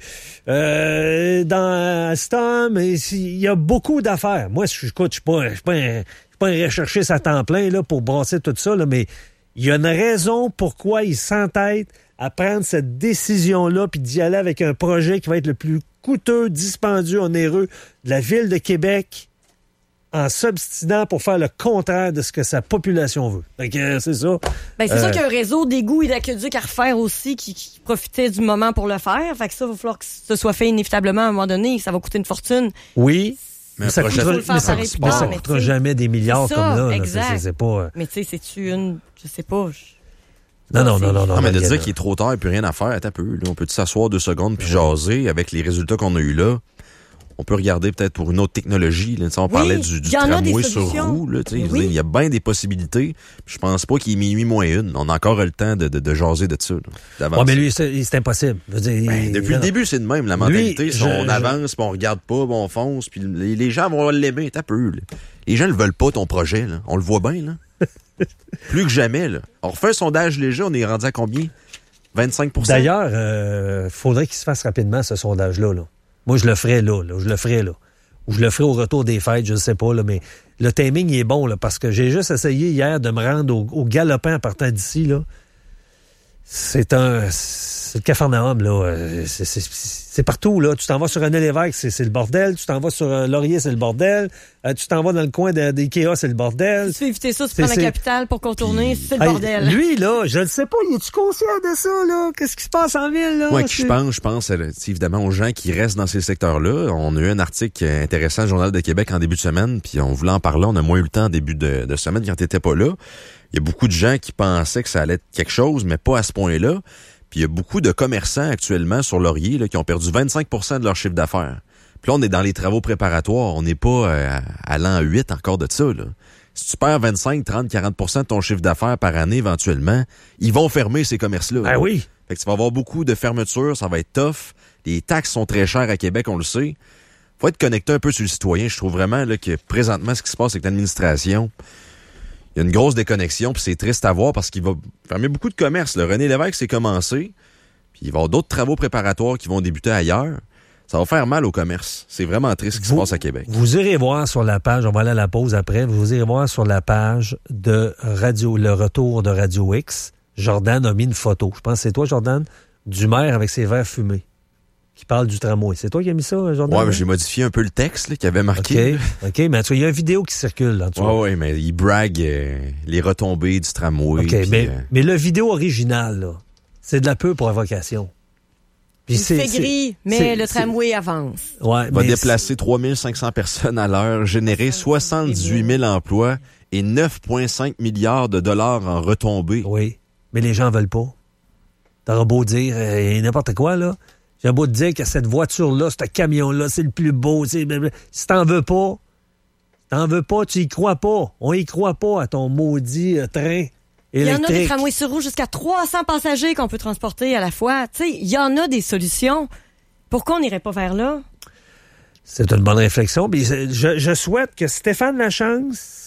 euh, dans Alstom, il y a beaucoup d'affaires. Moi, je écoute, je suis pas, je suis pas un, pas un recherchiste à temps plein là pour brasser tout ça, là, mais il y a une raison pourquoi ils s'entêtent à prendre cette décision-là puis d'y aller avec un projet qui va être le plus coûteux, dispendieux, onéreux de la ville de Québec, en s'obstinant pour faire le contraire de ce que sa population veut. Fait que, euh, c'est ça. Ben, c'est euh... sûr qu'il y a un réseau d'égouts et d'aqueducs à refaire aussi qui, qui profitait du moment pour le faire. Fait que ça, il va falloir que ce soit fait inévitablement à un moment donné. Ça va coûter une fortune. Oui. Mais, mais ça ne coûtera, mais ça, mais ça coûtera jamais des milliards ça, comme là. Exact. là c'est, c'est pas, euh... Mais tu sais, c'est-tu une... Je sais pas... Je... Non, non, non, non, non. Non, mais de dire qu'il est trop tard et plus rien à faire, attends un peu. Là, on peut s'asseoir deux secondes puis jaser avec les résultats qu'on a eus là. On peut regarder peut-être pour une autre technologie. Là. On oui, parlait du, du tramway sur roue. Il oui. y a bien des possibilités. Je pense pas qu'il est minuit moins une. On a encore le temps de, de, de jaser de ça. Là, ouais, mais lui, c'est, c'est impossible. Je veux dire, ben, depuis non. le début, c'est de même. La mentalité, lui, je, on je, avance, puis on regarde pas, puis on fonce, puis les, les gens vont l'aimer. T'as peu. Là. Les gens ne veulent pas ton projet. Là. On le voit bien. Là. Plus que jamais. Là. On refait un sondage léger. On est rendu à combien? vingt-cinq pour cent? D'ailleurs, il euh, faudrait qu'il se fasse rapidement, ce sondage-là. Là. Moi, je le ferais là, là, je le ferais là. Ou je le ferais au retour des fêtes, je ne sais pas, là, mais le timing il est bon, là, parce que j'ai juste essayé hier de me rendre au, au Galopin en partant d'ici, là. C'est un... C'est le Capharnaüm, là. C'est, c'est, c'est partout, là. Tu t'en vas sur René Lévesque, c'est, c'est le bordel. Tu t'en vas sur euh, Laurier, c'est le bordel. Euh, tu t'en vas dans le coin de, d'Ikea, c'est le bordel. Si tu veux éviter ça, tu c'est, prends c'est... la capitale pour contourner, Puis... c'est le bordel. Hey, lui, là, je ne sais pas, il est-tu conscient de ça, là? Qu'est-ce qui se passe en ville, là? Moi, qui je pense, je pense, évidemment, aux gens qui restent dans ces secteurs-là. On a eu un article intéressant, le Journal de Québec, en début de semaine, puis on voulait en parler. On a moins eu le temps en début de, de semaine quand t'étais pas là. Il y a beaucoup de gens qui pensaient que ça allait être quelque chose, mais pas à ce point-là. Puis il y a beaucoup de commerçants actuellement sur Laurier là, qui ont perdu vingt-cinq pour cent de leur chiffre d'affaires. Puis là, on est dans les travaux préparatoires. On n'est pas euh, à l'an huit encore de ça. Là. Si tu perds vingt-cinq, trente, quarante pour cent de ton chiffre d'affaires par année éventuellement, ils vont fermer ces commerces-là. Ah oui. Fait que tu vas avoir beaucoup de fermetures, ça va être tough. Les taxes sont très chères à Québec, on le sait. Faut être connecté un peu sur le citoyen. Je trouve vraiment là, que présentement, ce qui se passe avec l'administration... Il y a une grosse déconnexion, puis c'est triste à voir parce qu'il va fermer beaucoup de commerces. Le René Lévesque, c'est commencé, puis il va y avoir d'autres travaux préparatoires qui vont débuter ailleurs. Ça va faire mal au commerce. C'est vraiment triste ce qui vous, se passe à Québec. Vous irez voir sur la page, on va aller à la pause après, vous irez voir sur la page de Radio, le retour de Radio X. Jordan a mis une photo, je pense que c'est toi, Jordan, du maire avec ses verres fumés, qui parle du tramway. C'est toi qui as mis ça, Jordan? Ouais, mais j'ai modifié un peu le texte là, qui avait marqué. OK, OK, mais tu vois, il y a une vidéo qui circule. Là, tu ouais, vois. ouais, mais il brague euh, les retombées du tramway. OK, pis, mais, euh... mais la vidéo originale, là, c'est de la pure provocation. Puis il c'est, fait gris, c'est, mais c'est, le tramway c'est... avance. Ouais, va déplacer trois mille cinq cents personnes à l'heure, générer soixante-dix-huit mille emplois et neuf virgule cinq milliards de dollars en retombées. Oui, mais les gens veulent pas. T'auras beau dire euh, n'importe quoi, là. J'ai beau te dire que cette voiture-là, ce camion-là, c'est le plus beau. C'est... Si t'en veux pas, t'en veux pas, tu y crois pas. On y croit pas à ton maudit euh, train électrique. Il y en a des tramways sur roue jusqu'à trois cents passagers qu'on peut transporter à la fois. Tu sais, il y en a des solutions. Pourquoi on n'irait pas vers là? C'est une bonne réflexion. Mais je, je souhaite que Stéphane Lachance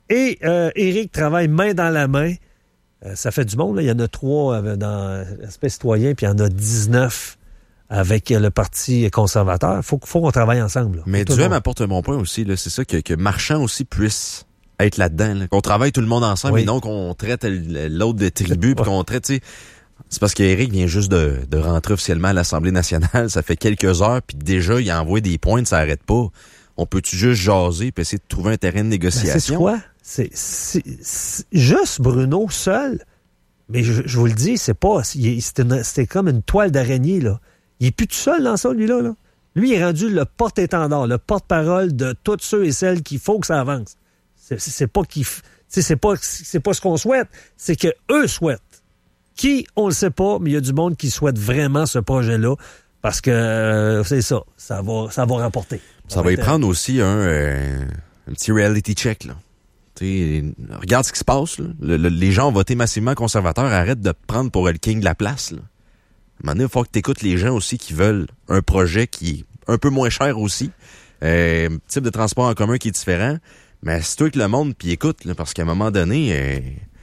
et euh, Éric travaillent main dans la main. Euh, ça fait du monde, là. Il y en a trois euh, dans l'aspect citoyen, puis il y en a dix-neuf avec euh, le Parti conservateur. Il faut, faut qu'on travaille ensemble. Là. Mais tout Duhem apporte un bon point aussi. Là. C'est ça que, que Marchand aussi puisse être là-dedans. Là. Qu'on travaille tout le monde ensemble, oui. Et non qu'on traite l'autre de tribu, puis qu'on traite... T'sais, c'est parce qu'Éric vient juste de, de rentrer officiellement à l'Assemblée nationale. Ça fait quelques heures, puis déjà, il a envoyé des points, ça n'arrête pas. On peut-tu juste jaser puis essayer de trouver un terrain de négociation? Ben, c'est quoi? C'est, c'est, c'est juste Bruno seul. Mais je, je vous le dis, c'est pas... C'était, une, c'était comme une toile d'araignée, là. Il est plus tout seul dans ça, lui-là. Là. Lui, il est rendu le porte-étendard, le porte-parole de tous ceux et celles qu'il faut que ça avance. C'est, c'est, c'est pas qu'il... C'est pas, c'est pas ce qu'on souhaite, c'est que eux souhaitent. Qui, on le sait pas, mais il y a du monde qui souhaite vraiment ce projet-là parce que euh, c'est ça, ça va, ça va rapporter. Ça, ça va y prendre aussi un, euh, un petit reality check, là. T'sais, regarde ce qui se passe, là. Le, le, les gens ont voté massivement conservateurs, arrête de prendre pour le king de la place, là. À un moment donné, il faut que tu écoutes les gens aussi qui veulent un projet qui est un peu moins cher aussi, euh, type de transport en commun qui est différent, mais c'est toi que le monde, puis écoute, là, parce qu'à un moment donné... Euh,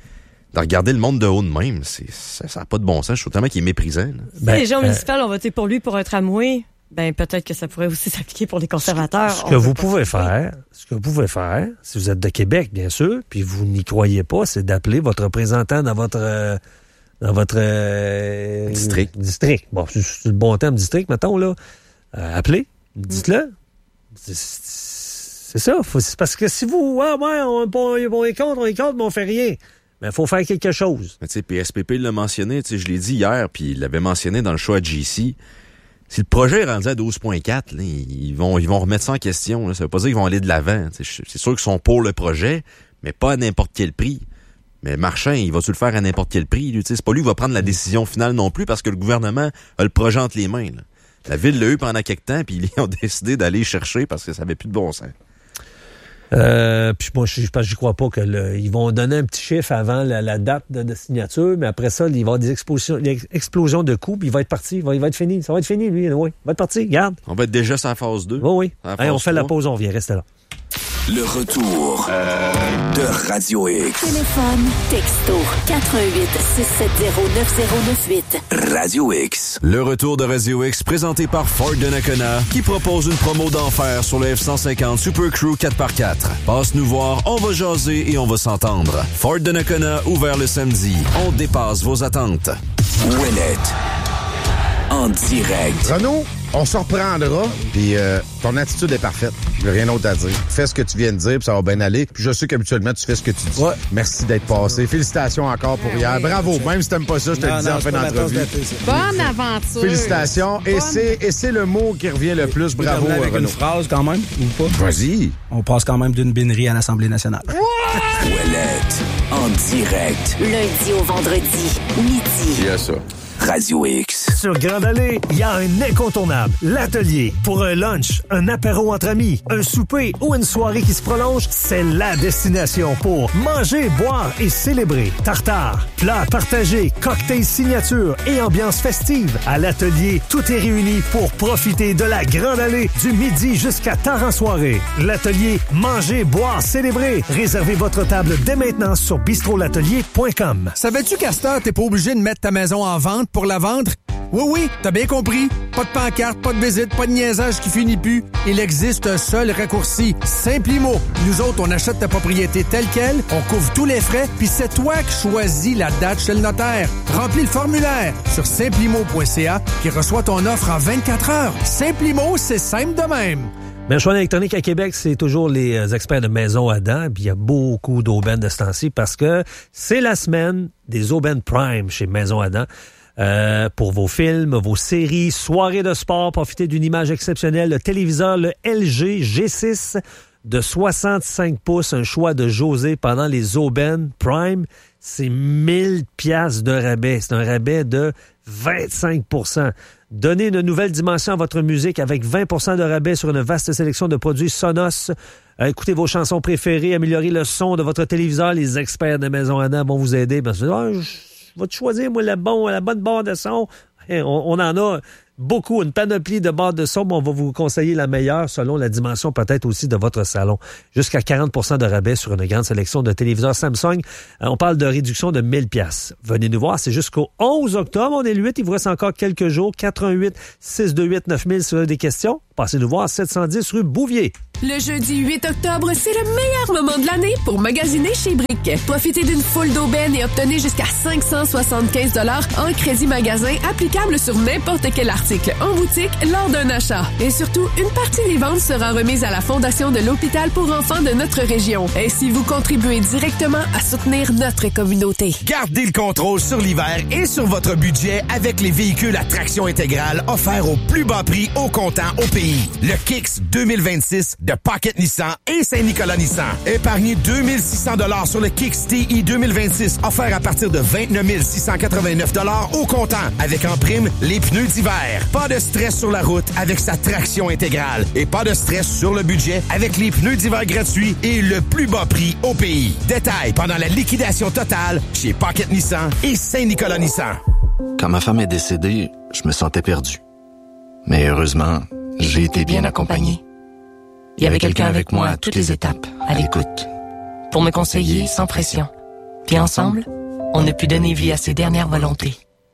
de regarder le monde de haut de même, c'est, ça n'a pas de bon sens. Je trouve tellement qu'il est méprisant. Ben, si les gens euh, municipaux ont voté pour lui pour un tramway, ben peut-être que ça pourrait aussi s'appliquer pour les conservateurs. Ce que vous pouvez faire, ce que vous pouvez faire, si vous êtes de Québec, bien sûr, puis vous n'y croyez pas, c'est d'appeler votre représentant dans votre euh, dans votre euh, district. District. Bon, c'est, c'est le bon terme, district, mettons, là. Euh, appelez, dites-le. C'est, c'est ça. Faut, c'est parce que si vous, ah, ouais, on, on, on est contre, on est contre, mais on fait rien. Mais il faut faire quelque chose. Mais tu sais, P S P P l'a mentionné, tu sais, je l'ai dit hier, puis il l'avait mentionné dans le show à G C. Si le projet est rendu à douze virgule quatre, là, ils vont ils vont remettre ça en question. Là. Ça veut pas dire qu'ils vont aller de l'avant. C'est sûr qu'ils sont pour le projet, mais pas à n'importe quel prix. Mais Marchand, il va-tu le faire à n'importe quel prix? Lui, c'est pas lui qui va prendre la décision finale non plus, parce que le gouvernement a le projet entre les mains. Là. La ville l'a eu pendant quelques temps, puis ils ont décidé d'aller chercher parce que ça avait plus de bon sens. Euh, puis moi, je ne crois pas que le, ils vont donner un petit chiffre avant la, la date de, de signature, mais après ça, il va y avoir des explosions, des explosions de coûts, puis il va être parti, il va, il va être fini. Ça va être fini, lui, oui. Il va être parti, regarde. On va être déjà sur la phase deux. Oui, oui. Hey, on fait la pause, on vient, restez là. Le retour euh... de Radio X. Téléphone, texto, quatre un huit, six sept zéro, neuf zéro neuf huit. Radio X. Le retour de Radio X, présenté par Ford de Nakona, qui propose une promo d'enfer sur le F cent cinquante Super Crew quatre par quatre. Passe nous voir, on va jaser et on va s'entendre. Ford de Nakona, ouvert le samedi. On dépasse vos attentes. Ouellette. En direct. Renaud, on se reprendra, puis euh, ton attitude est parfaite. J'ai rien d'autre à dire. Fais ce que tu viens de dire, puis ça va bien aller. Puis je sais qu'habituellement, tu fais ce que tu dis. Ouais. Merci d'être passé. Félicitations encore pour hier. Bravo. Même si t'aimes pas ça, je te le dis en fin d'entrevue. Bonne aventure. Félicitations. Et c'est, et c'est le mot qui revient le plus. Bravo, avec Renaud. Une phrase quand même, ou pas? Vas-y. On passe quand même d'une binerie à l'Assemblée nationale. Ouellette. En direct. Lundi au vendredi, midi. Yes, ça. Radio X. Sur Grande Allée, il y a un incontournable. L'Atelier. Pour un lunch, un apéro entre amis, un souper ou une soirée qui se prolonge, c'est la destination pour manger, boire et célébrer. Tartare, plats partagés, cocktails signature et ambiance festive. À l'Atelier, tout est réuni pour profiter de la Grande Allée du midi jusqu'à tard en soirée. L'Atelier, manger, boire, célébrer. Réservez votre table dès maintenant sur bistro l'atelier point com. Savais-tu qu'à cette heure, t'es pas obligé de mettre ta maison en vente pour la vendre? Oui, oui, t'as bien compris. Pas de pancarte, pas de visite, pas de niaisage qui finit plus. Il existe un seul raccourci. Simplimo. Nous autres, on achète ta propriété telle quelle, on couvre tous les frais, puis c'est toi qui choisis la date chez le notaire. Remplis le formulaire sur simplimo point c a qui reçoit ton offre en vingt-quatre heures. Simplimo, c'est simple de même. Bien, choix électronique à Québec, c'est toujours les experts de Maison Adam. Puis il y a beaucoup d'aubaines de ce temps-ci parce que c'est la semaine des aubaines Prime chez Maison Adam. Euh, pour vos films, vos séries, soirées de sport, profitez d'une image exceptionnelle. Le téléviseur, le L G G six de soixante-cinq pouces, un choix de José pendant les aubaines Prime, c'est mille piastres de rabais. C'est un rabais de vingt-cinq pour cent. Donnez une nouvelle dimension à votre musique avec vingt pour cent de rabais sur une vaste sélection de produits Sonos. Euh, écoutez vos chansons préférées, améliorez le son de votre téléviseur. Les experts de Maison Adam vont vous aider. Parce que, oh, je vais te choisir, moi, le bon, la bonne barre de son. On, on en a beaucoup. Une panoplie de barres de son, mais on va vous conseiller la meilleure selon la dimension peut-être aussi de votre salon. Jusqu'à quarante pour cent de rabais sur une grande sélection de téléviseurs Samsung. Euh, on parle de réduction de mille dollars. Venez nous voir, c'est jusqu'au onze octobre. On est le huit, il vous reste encore quelques jours. quatre un huit, six deux huit, neuf mille si vous avez des questions. Passez nous voir à sept cent dix rue Bouvier. Le jeudi huit octobre, c'est le meilleur moment de l'année pour magasiner chez Brick. Profitez d'une foule d'aubaines et obtenez jusqu'à cinq cent soixante-quinze dollars en crédit magasin applicable sur n'importe quel article en boutique lors d'un achat. Et surtout, une partie des ventes sera remise à la Fondation de l'Hôpital pour enfants de notre région. Ainsi, vous contribuez directement à soutenir notre communauté. Gardez le contrôle sur l'hiver et sur votre budget avec les véhicules à traction intégrale offerts au plus bas prix au comptant au pays. Le Kicks deux mille vingt-six de Pocket Nissan et Saint-Nicolas Nissan. Épargnez deux mille six cents dollars sur le Kicks T I deux mille vingt-six offert à partir de vingt-neuf mille six cent quatre-vingt-neuf dollars au comptant avec en prime les pneus d'hiver. Pas de stress sur la route avec sa traction intégrale et pas de stress sur le budget avec les pneus d'hiver gratuits et le plus bas prix au pays. Détails pendant la liquidation totale chez Pocket Nissan et Saint-Nicolas Nissan. Quand ma femme est décédée, je me sentais perdu. Mais heureusement, j'ai été bien accompagné. Il y avait quelqu'un avec moi à toutes les étapes, à l'écoute, pour me conseiller sans pression. Puis ensemble, on a pu donner vie à ses dernières volontés.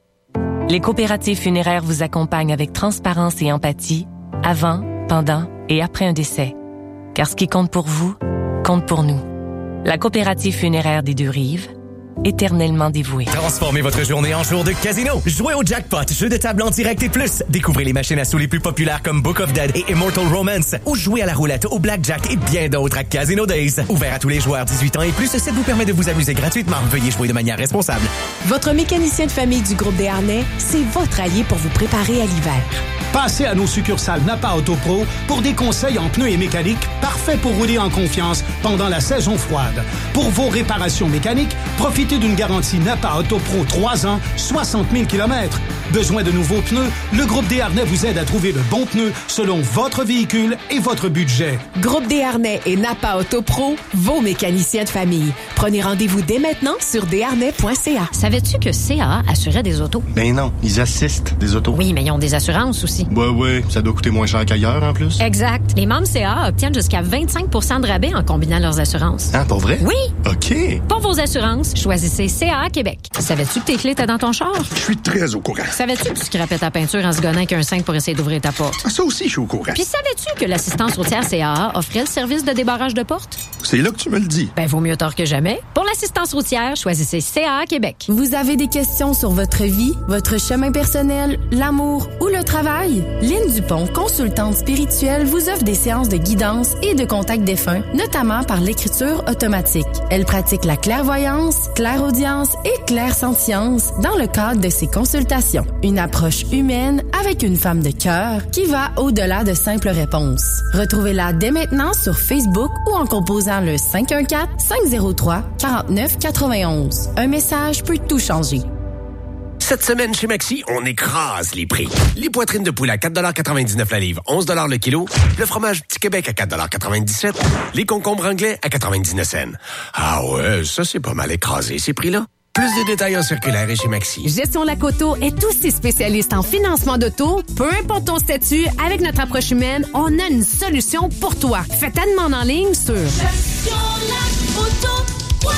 Les coopératives funéraires vous accompagnent avec transparence et empathie, avant, pendant et après un décès. Car ce qui compte pour vous, compte pour nous. La coopérative funéraire des Deux-Rives, éternellement dévouée. Transformez votre journée en jour de casino. Jouez au jackpot, jeu de table en direct et plus. Découvrez les machines à sous les plus populaires comme Book of Dead et Immortal Romance. Ou jouez à la roulette, au blackjack et bien d'autres à Casino Days. Ouvert à tous les joueurs dix-huit ans et plus, ça vous permet de vous amuser gratuitement. Veuillez jouer de manière responsable. Votre mécanicien de famille du groupe Desharnais, c'est votre allié pour vous préparer à l'hiver. Passez à nos succursales Napa Auto Pro pour des conseils en pneus et mécanique parfaits pour rouler en confiance pendant la saison froide. Pour vos réparations mécaniques, profitez d'une garantie Napa Auto Pro trois ans, soixante mille kilomètres. Besoin de nouveaux pneus? Le groupe Desharnais vous aide à trouver le bon pneu selon votre véhicule et votre budget. Groupe Desharnais et Napa Auto Pro, vos mécaniciens de famille. Prenez rendez-vous dès maintenant sur desharnais point c a. Savais-tu que C A A assurait des autos? Ben non, ils assistent des autos. Oui, mais ils ont des assurances aussi. Ouais, ouais, ça doit coûter moins cher qu'ailleurs en plus. Exact. Les membres C A A obtiennent jusqu'à vingt-cinq pour cent de rabais en combinant leurs assurances. Ah, pour vrai? Oui. OK. Pour vos assurances, choisissez C A A Québec. Savais-tu que tes clés étaient dans ton char? Je suis très au courant. Savais-tu que tu scrapais ta peinture en se gonnant avec un cinq pour essayer d'ouvrir ta porte? Ah, ça aussi, je suis au courant. Puis savais-tu que l'assistance routière C A A offrait le service de débarrage de porte? C'est là que tu me le dis. Ben, vaut mieux tard que jamais. Pour l'assistance routière, choisissez C A A Québec. Vous avez des questions sur votre vie, votre chemin personnel, l'amour ou le travail? Lynne Dupont, consultante spirituelle, vous offre des séances de guidance et de contact défunt, notamment par l'écriture automatique. Elle pratique la clairvoyance, clairaudience et clairsentience dans le cadre de ses consultations. Une approche humaine avec une femme de cœur qui va au-delà de simples réponses. Retrouvez-la dès maintenant sur Facebook ou en composant le cinq un quatre, cinq zéro trois, quatre neuf quatre un un. Un message peut tout changer. Cette semaine, chez Maxi, on écrase les prix. Les poitrines de poulet à quatre dollars quatre-vingt-dix-neuf la livre, onze dollars le kilo. Le fromage Petit Québec à quatre dollars quatre-vingt-dix-sept. Les concombres anglais à quatre-vingt-dix-neuf cents. Ah ouais, ça c'est pas mal écrasé, ces prix-là. Plus de détails en circulaire et chez Maxi. Gestion Lacoto est aussi spécialiste en financement d'auto. Peu importe ton statut, avec notre approche humaine, on a une solution pour toi. Fais ta demande en ligne sur gestion lacoto point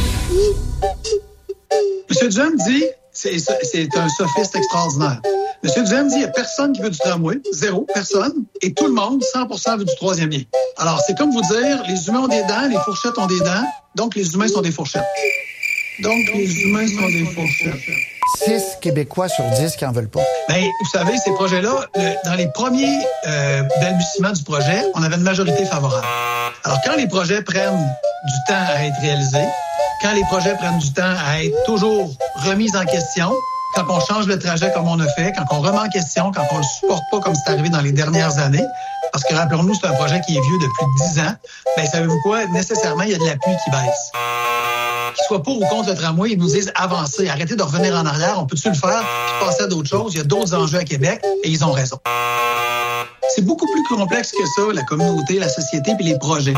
com. Monsieur Duhem dit, c'est, c'est un sophiste extraordinaire. Monsieur Duhem dit, il n'y a personne qui veut du tramway, zéro, personne, et tout le monde, cent pour cent veut du troisième lien. Alors, c'est comme vous dire, les humains ont des dents, les fourchettes ont des dents, donc les humains sont des fourchettes. Donc, les humains sont des fourchettes. six Québécois sur dix qui en veulent pas. Bien, vous savez, ces projets-là, le, dans les premiers euh, balbutiements du projet, on avait une majorité favorable. Alors, quand les projets prennent du temps à être réalisés, quand les projets prennent du temps à être toujours remis en question, quand on change le trajet comme on a fait, quand on remet en question, quand on le supporte pas comme c'est arrivé dans les dernières années, parce que rappelons-nous, c'est un projet qui est vieux depuis dix ans, bien, savez-vous quoi? Nécessairement, il y a de l'appui qui baisse. Qu'ils soient pour ou contre le tramway, ils nous disent avancez, arrêtez de revenir en arrière, on peut-tu le faire, puis passer à d'autres choses, il y a d'autres enjeux à Québec, et ils ont raison. C'est beaucoup plus complexe que ça, la communauté, la société, puis les projets.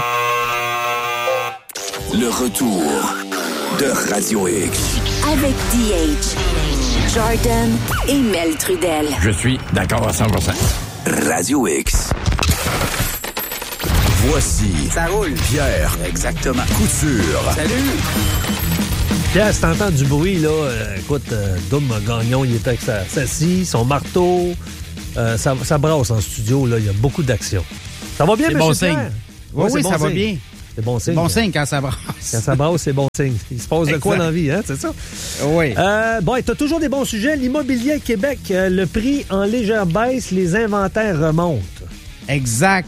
Le retour de Radio X. Avec D H. Jordan et Mel Trudel. Je suis d'accord à cent pour cent. Radio X. Voici. Ça roule. Pierre. Exactement. Couture. Salut. Pierre, si t'entends du bruit, là, euh, écoute, euh, Dom Gagnon, il était avec sa, sa scie, son marteau. Euh, ça, ça brasse en studio, là. Il y a beaucoup d'action. Ça va bien, c'est M. bon Pierre? signe. Oui, oui, oui bon ça signe. va bien. C'est bon signe. Bon signe quand ça brasse. Quand ça brasse, c'est bon signe. Il se passe de quoi dans la vie, hein, c'est ça? Oui. Euh, bon, t'as toujours des bons sujets. L'immobilier à Québec, euh, le prix en légère baisse, les inventaires remontent. Exact.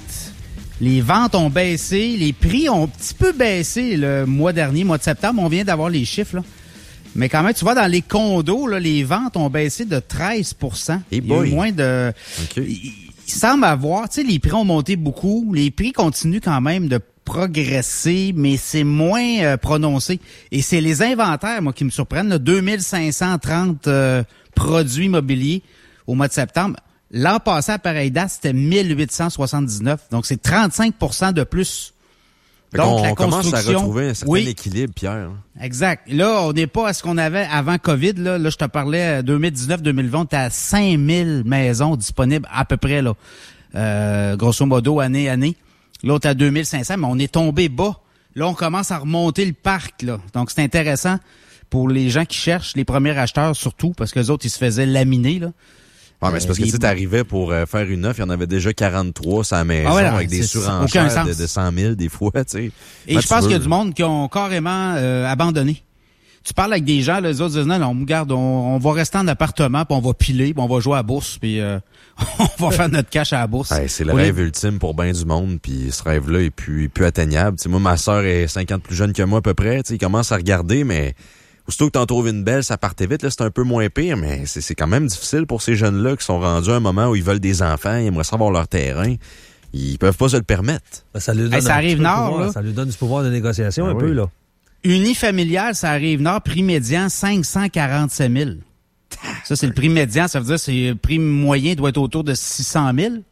Les ventes ont baissé, les prix ont un petit peu baissé le mois dernier, mois de septembre. On vient d'avoir les chiffres, là. Mais quand même, tu vois, dans les condos, là, les ventes ont baissé de treize pour cent. Hey Il y a eu moins de... Okay. Il, il semble avoir... Tu sais, les prix ont monté beaucoup. Les prix continuent quand même de progresser, mais c'est moins euh, prononcé. Et c'est les inventaires, moi, qui me surprennent. Là, deux mille cinq cent trente euh, produits immobiliers au mois de septembre. L'an passé, à pareille date, c'était mille huit cent soixante-dix-neuf. Donc, c'est trente-cinq pour cent de plus. Donc, on, la on commence à retrouver un certain oui. équilibre, Pierre. Exact. Là, on n'est pas à ce qu'on avait avant COVID. Là, là je te parlais, deux mille dix-neuf deux mille vingt, on était à cinq mille maisons disponibles à peu près, là, euh, grosso modo, année année. Là, on est à deux mille cinq cents, mais on est tombé bas. Là, on commence à remonter le parc. Là. Donc, c'est intéressant pour les gens qui cherchent, les premiers acheteurs surtout, parce que les autres, ils se faisaient laminer, là. Ouais, mais c'est parce que tu t'arrivais pour euh, faire une offre, il y en avait déjà quarante-trois sur la maison, ah ouais, non, avec des surenchères de, de cent mille des fois, tu sais. Et je pense qu'il y a du monde qui ont carrément euh, abandonné. Tu parles avec des gens, les autres disent non, non, regarde, on, on va rester en appartement, puis on va piler, puis on va jouer à la bourse, puis euh, on va faire notre cash à la bourse. Ouais, c'est le rêve les... ultime pour bien du monde, puis ce rêve-là est plus, plus atteignable. T'sais, moi, ma sœur est cinq ans plus jeune que moi à peu près, il commence à regarder, mais... Aussitôt que t'en trouves une belle, ça partait vite. Là, c'est un peu moins pire, mais c'est, c'est quand même difficile pour ces jeunes-là qui sont rendus à un moment où ils veulent des enfants, ils aimeraient savoir leur terrain. Ils peuvent pas se le permettre. Ben, ça lui donne hey, ça arrive nord, là. Ça lui donne du pouvoir de négociation ah, un oui. peu, là. Unifamilial, ça arrive nord, prix médian, cinq cent quarante-sept mille. Ça, c'est le prix médian. Ça veut dire que le prix moyen doit être autour de six cent mille.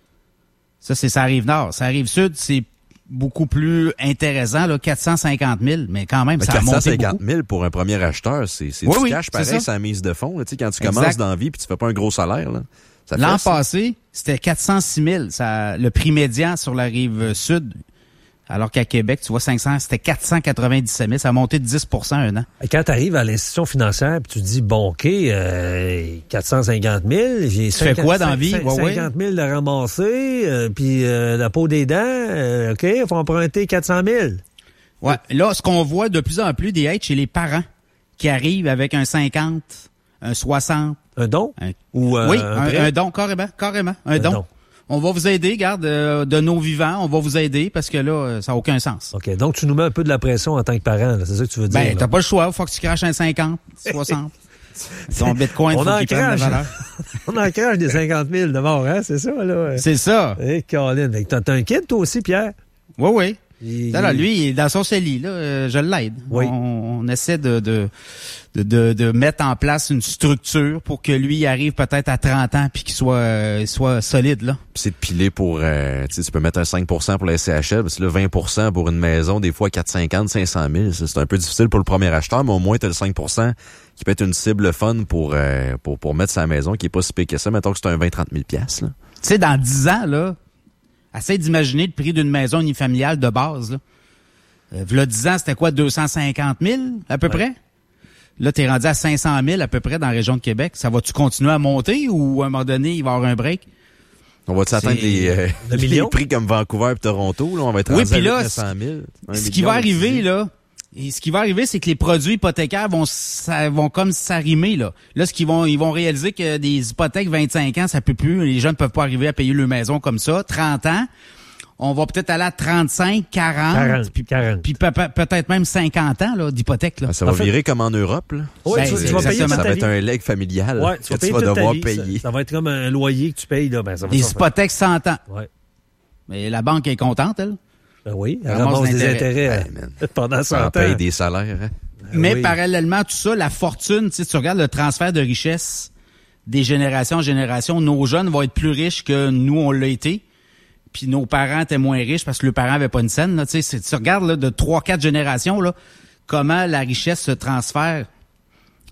Ça, c'est ça arrive nord. Ça arrive sud, c'est beaucoup plus intéressant, là, quatre cent cinquante mille, mais quand même, mais ça a monté beaucoup. quatre cent cinquante mille pour un premier acheteur, c'est, c'est oui, du oui, cash pareil, c'est sa mise de fonds. Là, tu sais, quand tu exact. Commences dans la vie puis tu fais pas un gros salaire, là, ça fait l'an ça. Passé, c'était quatre cent six mille, ça, le prix médian sur la rive sud. Alors qu'à Québec, tu vois, cinq cents, c'était quatre cent quatre-vingt-dix-sept mille. Ça a monté de dix pour cent un an. Et quand tu arrives à l'institution financière puis tu te dis, bon, OK, euh, quatre cent cinquante mille, j'ai tu fais quoi dans la vie? cinquante mille de ramasser, euh, puis euh, la peau des dents, euh, OK, il faut emprunter quatre cent mille. Ouais, là, ce qu'on voit de plus en plus des aides chez les parents qui arrivent avec un cinquante, un soixante. Un don? Un... Ou euh, oui, un, un, un don, carrément, carrément, un, un don. don. On va vous aider, garde, euh, de nos vivants, on va vous aider parce que là, ça n'a aucun sens. OK, donc tu nous mets un peu de la pression en tant que parent, là, c'est ça que tu veux dire? Ben, t'as pas le choix, il faut que tu craches un cinquante, soixante. Ton bitcoin, il faut qu'il prenne la valeur. On en crache des cinquante mille de mort, hein, c'est ça, là? C'est ça. Et Colin, t'as, t'as un kid, toi aussi, Pierre? Oui, oui. Il... Là, lui, il est dans son CELI, là, euh, je l'aide. Oui. On, on essaie de, de, de, de, de mettre en place une structure pour que lui arrive peut-être à trente ans puis qu'il soit, euh, soit solide, là. Puis c'est de piler pour, euh, tu sais, tu peux mettre un cinq pour cent pour la S C H L, parce que là, vingt pour cent pour une maison, des fois quatre cent cinquante, cinq cent mille, c'est un peu difficile pour le premier acheteur, mais au moins t'as le cinq pour cent qui peut être une cible fun pour, euh, pour, pour mettre sa maison, qui est pas si pire que ça. Mettons que c'est un vingt à trente mille piastres, là. Tu sais, dans dix ans, là, essaye d'imaginer le prix d'une maison unifamiliale de base, là. Euh, v'là dix ans, c'était quoi, deux cent cinquante mille, à peu ouais. près? Là, t'es rendu à cinq cent mille, à peu près, dans la région de Québec. Ça va-tu continuer à monter ou, à un moment donné, il va y avoir un break? On va-tu atteindre les, euh, les prix comme Vancouver et Toronto, là? On va être rendu oui, à neuf cent mille. Ce qui va arriver, là, et ce qui va arriver, c'est que les produits hypothécaires vont, ça, vont comme s'arrimer, là. Là, ce qu'ils vont, ils vont réaliser que des hypothèques vingt-cinq ans, ça peut plus. Les gens ne peuvent pas arriver à payer leur maison comme ça. trente ans. On va peut-être aller à trente-cinq, quarante, quarante puis, quarante. puis pe- pe- peut-être même cinquante ans là, d'hypothèque. Là. Ah, ça va en virer fait... comme en Europe. Là. Oui, ben, tu, tu vas payer ça va être un legs familial ouais, tu vas, que tu vas devoir payer. Ça, ça va être comme un loyer que tu payes. Là. Ben, ça va des hypothèques cent ans. Ouais. Mais la banque est contente, elle. Ben oui, elle ramasse des intérêts hey, pendant cent ans. Elle paye des salaires. Hein? Ben Mais oui. parallèlement à tout ça, la fortune, tu regardes le transfert de richesse des générations en génération, nos jeunes vont être plus riches que nous, on l'a été. Puis nos parents étaient moins riches parce que leurs parents avaient pas une scène. Là, tu regardes là, de trois, quatre générations, là, comment la richesse se transfère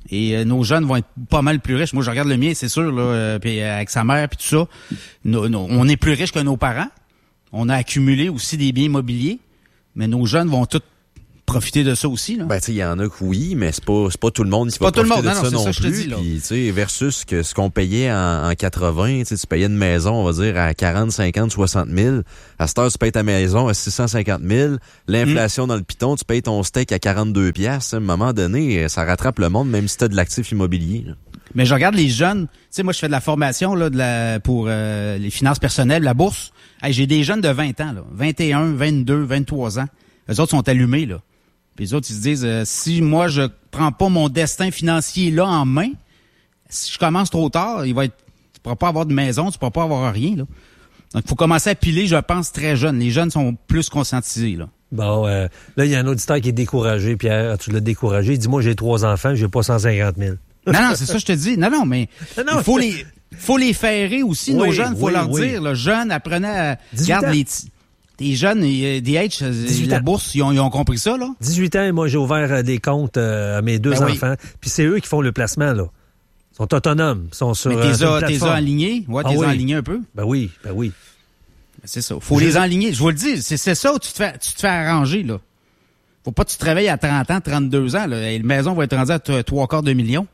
Et euh, nos jeunes vont être pas mal plus riches. Moi, je regarde le mien, c'est sûr, là, euh, puis avec sa mère, puis tout ça. Nos, nos, on est plus riches que nos parents. On a accumulé aussi des biens immobiliers, mais nos jeunes vont tous profiter de ça aussi, là. Ben, tu sais, il y en a que oui, mais c'est pas, c'est pas tout le monde qui c'est va pas profiter tout le monde. de non, ça non, non, ça, plus. Je te dis, là. Puis, tu sais, versus que ce qu'on payait en, en quatre-vingts, tu sais, tu payais une maison, on va dire, à quarante, cinquante, soixante mille. À cette heure, tu payes ta maison à six cent cinquante mille. L'inflation mmh. dans le piton, tu payes ton steak à quarante-deux piastres. À un moment donné, ça rattrape le monde, même si t'as de l'actif immobilier, là. Mais je regarde les jeunes. Tu sais, moi, je fais de la formation là, de la, pour euh, les finances personnelles, la bourse. Hey, j'ai des jeunes de vingt ans, là, vingt et un, vingt-deux, vingt-trois ans. Eux autres sont allumés, là. Puis les autres, ils se disent, euh, si moi, je prends pas mon destin financier là en main, si je commence trop tard, il va être, tu pourras pas avoir de maison, tu pourras pas avoir rien, là. Donc, il faut commencer à piler, je pense, très jeune. Les jeunes sont plus conscientisés, là. Bon, euh, là, il y a un auditeur qui est découragé. Pierre, tu l'as découragé. Il dit, moi, j'ai trois enfants, j'ai pas cent cinquante mille. Non, non, c'est ça, je te dis. Non, non, mais non, non, il faut les, faut les ferrer aussi, oui, nos jeunes. Il faut oui, leur oui. dire, là, jeunes, apprenez à, regarde les, des jeunes, des H, la bourse, ils ont, ils ont compris ça, là. dix-huit ans, moi, j'ai ouvert des comptes euh, à mes deux ben enfants. Oui. Puis c'est eux qui font le placement, là. Ils sont autonomes. Ils sont sur, mais t'es euh, as alignés? Ouais, t'es ah, oui. alignés un peu? Ben oui, ben oui. Ben c'est ça. Faut je... les enligner. Je vous le dis, c'est, c'est ça où tu te fais, tu te fais arranger, là. Faut pas que tu te réveilles à trente ans, trente-deux ans, là. Et la maison va être rendue à trois quarts de million.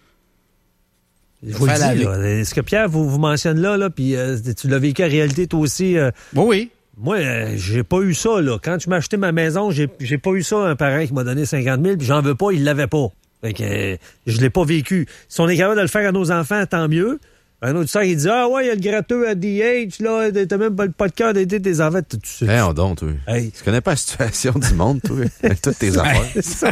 Je vous le dis, là, ce que Pierre vous, vous mentionne là, là puis euh, tu l'as vécu en réalité toi aussi. Euh, oui, oui. Moi, euh, j'ai pas eu ça, là. Quand tu m'as acheté ma maison, j'ai, j'ai pas eu ça, un parent qui m'a donné cinquante mille, puis j'en veux pas, il l'avait pas. Fait que euh, je l'ai pas vécu. Si on est capable de le faire à nos enfants, tant mieux. Un autre sœur, il dit, ah ouais, il y a le gratteux à D H, là, t'as même pas, pas de cœur d'aider tes enfants. Tu sais. Hey, on donc, toi. Hey. Tu connais pas la situation du monde, toi, avec toutes tes affaires.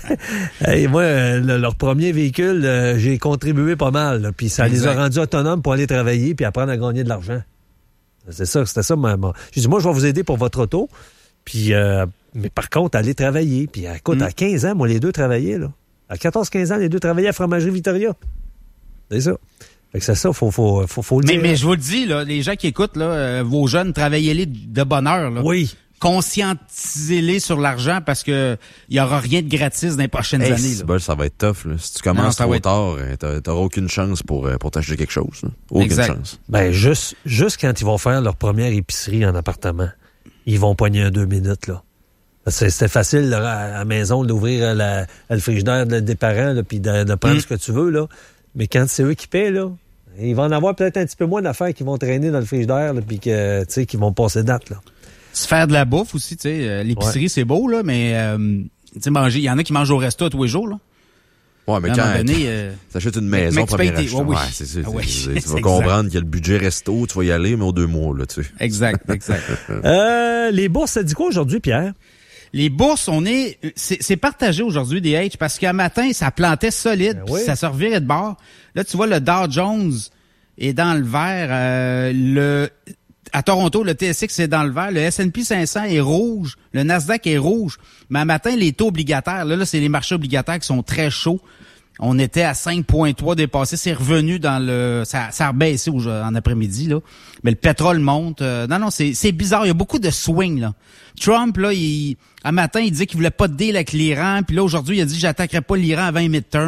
Hey, moi, le, leur premier véhicule, euh, j'ai contribué pas mal, puis ça exact. Les a rendus autonomes pour aller travailler puis apprendre à gagner de l'argent. C'est ça, c'était ça. Ma, ma... J'ai dit, moi, je vais vous aider pour votre auto, puis, euh, mais par contre, aller travailler. Puis, écoute, mm. à quinze ans, moi, les deux travaillaient, là. À quatorze quinze ans, les deux travaillaient à Fromagerie Victoria. C'est ça. Fait que c'est ça, faut, faut, faut, faut le mais, dire. Mais je vous le dis, là, les gens qui écoutent, là, euh, vos jeunes, travaillez-les de bonne heure, là. Oui. Conscientisez-les sur l'argent parce que il y aura rien de gratis dans les prochaines hey, années. Là. Bon, ça va être tough, là. Si tu commences non, trop tard, être... t'auras aucune chance pour, pour t'acheter quelque chose, là. Aucune exact. Chance. Ben, juste, juste quand ils vont faire leur première épicerie en appartement, ils vont pogner un deux minutes, là. C'est, c'était facile, là, à la maison, d'ouvrir la, le frigidaire des parents, là, puis de, de prendre mm. ce que tu veux, là. Mais quand c'est eux qui paient, là, il va en avoir peut-être un petit peu moins d'affaires qui vont traîner dans le frigidaire, là, puis que, tu sais, qui vont passer date, là. Se faire de la bouffe aussi, tu sais, euh, l'épicerie, ouais. c'est beau, là, mais, euh, tu sais, manger, il y en a qui mangent au resto tous les jours, là. Ouais, mais à quand donné, euh, t'achètes une maison, première achat, ouais, oui. ouais, c'est, c'est, ah, oui. c'est, c'est, tu vas comprendre qu'il y a le budget resto, tu vas y aller, mais aux deux mois, là, tu sais. Exact, exact. euh, les bourses, ça dit quoi aujourd'hui, Pierre? Les bourses, on est, c'est, c'est partagé aujourd'hui, D H, parce qu'un matin, ça plantait solide, ben oui. ça se revirait de bord. Là, tu vois, le Dow Jones est dans le vert. Euh, le, à Toronto, le T S X est dans le vert. Le S and P cinq cents est rouge. Le Nasdaq est rouge. Mais un matin, les taux obligataires, là, là, c'est les marchés obligataires qui sont très chauds. On était à cinq virgule trois dépassé. C'est revenu dans le... Ça, ça a rebaissé en après-midi, là. Mais le pétrole monte. Euh, non, non, c'est, c'est bizarre. Il y a beaucoup de swing, là. Trump, là, il, un matin, il disait qu'il voulait pas de deal avec l'Iran. Puis là, aujourd'hui, il a dit « J'attaquerai pas l'Iran avant les midterms ».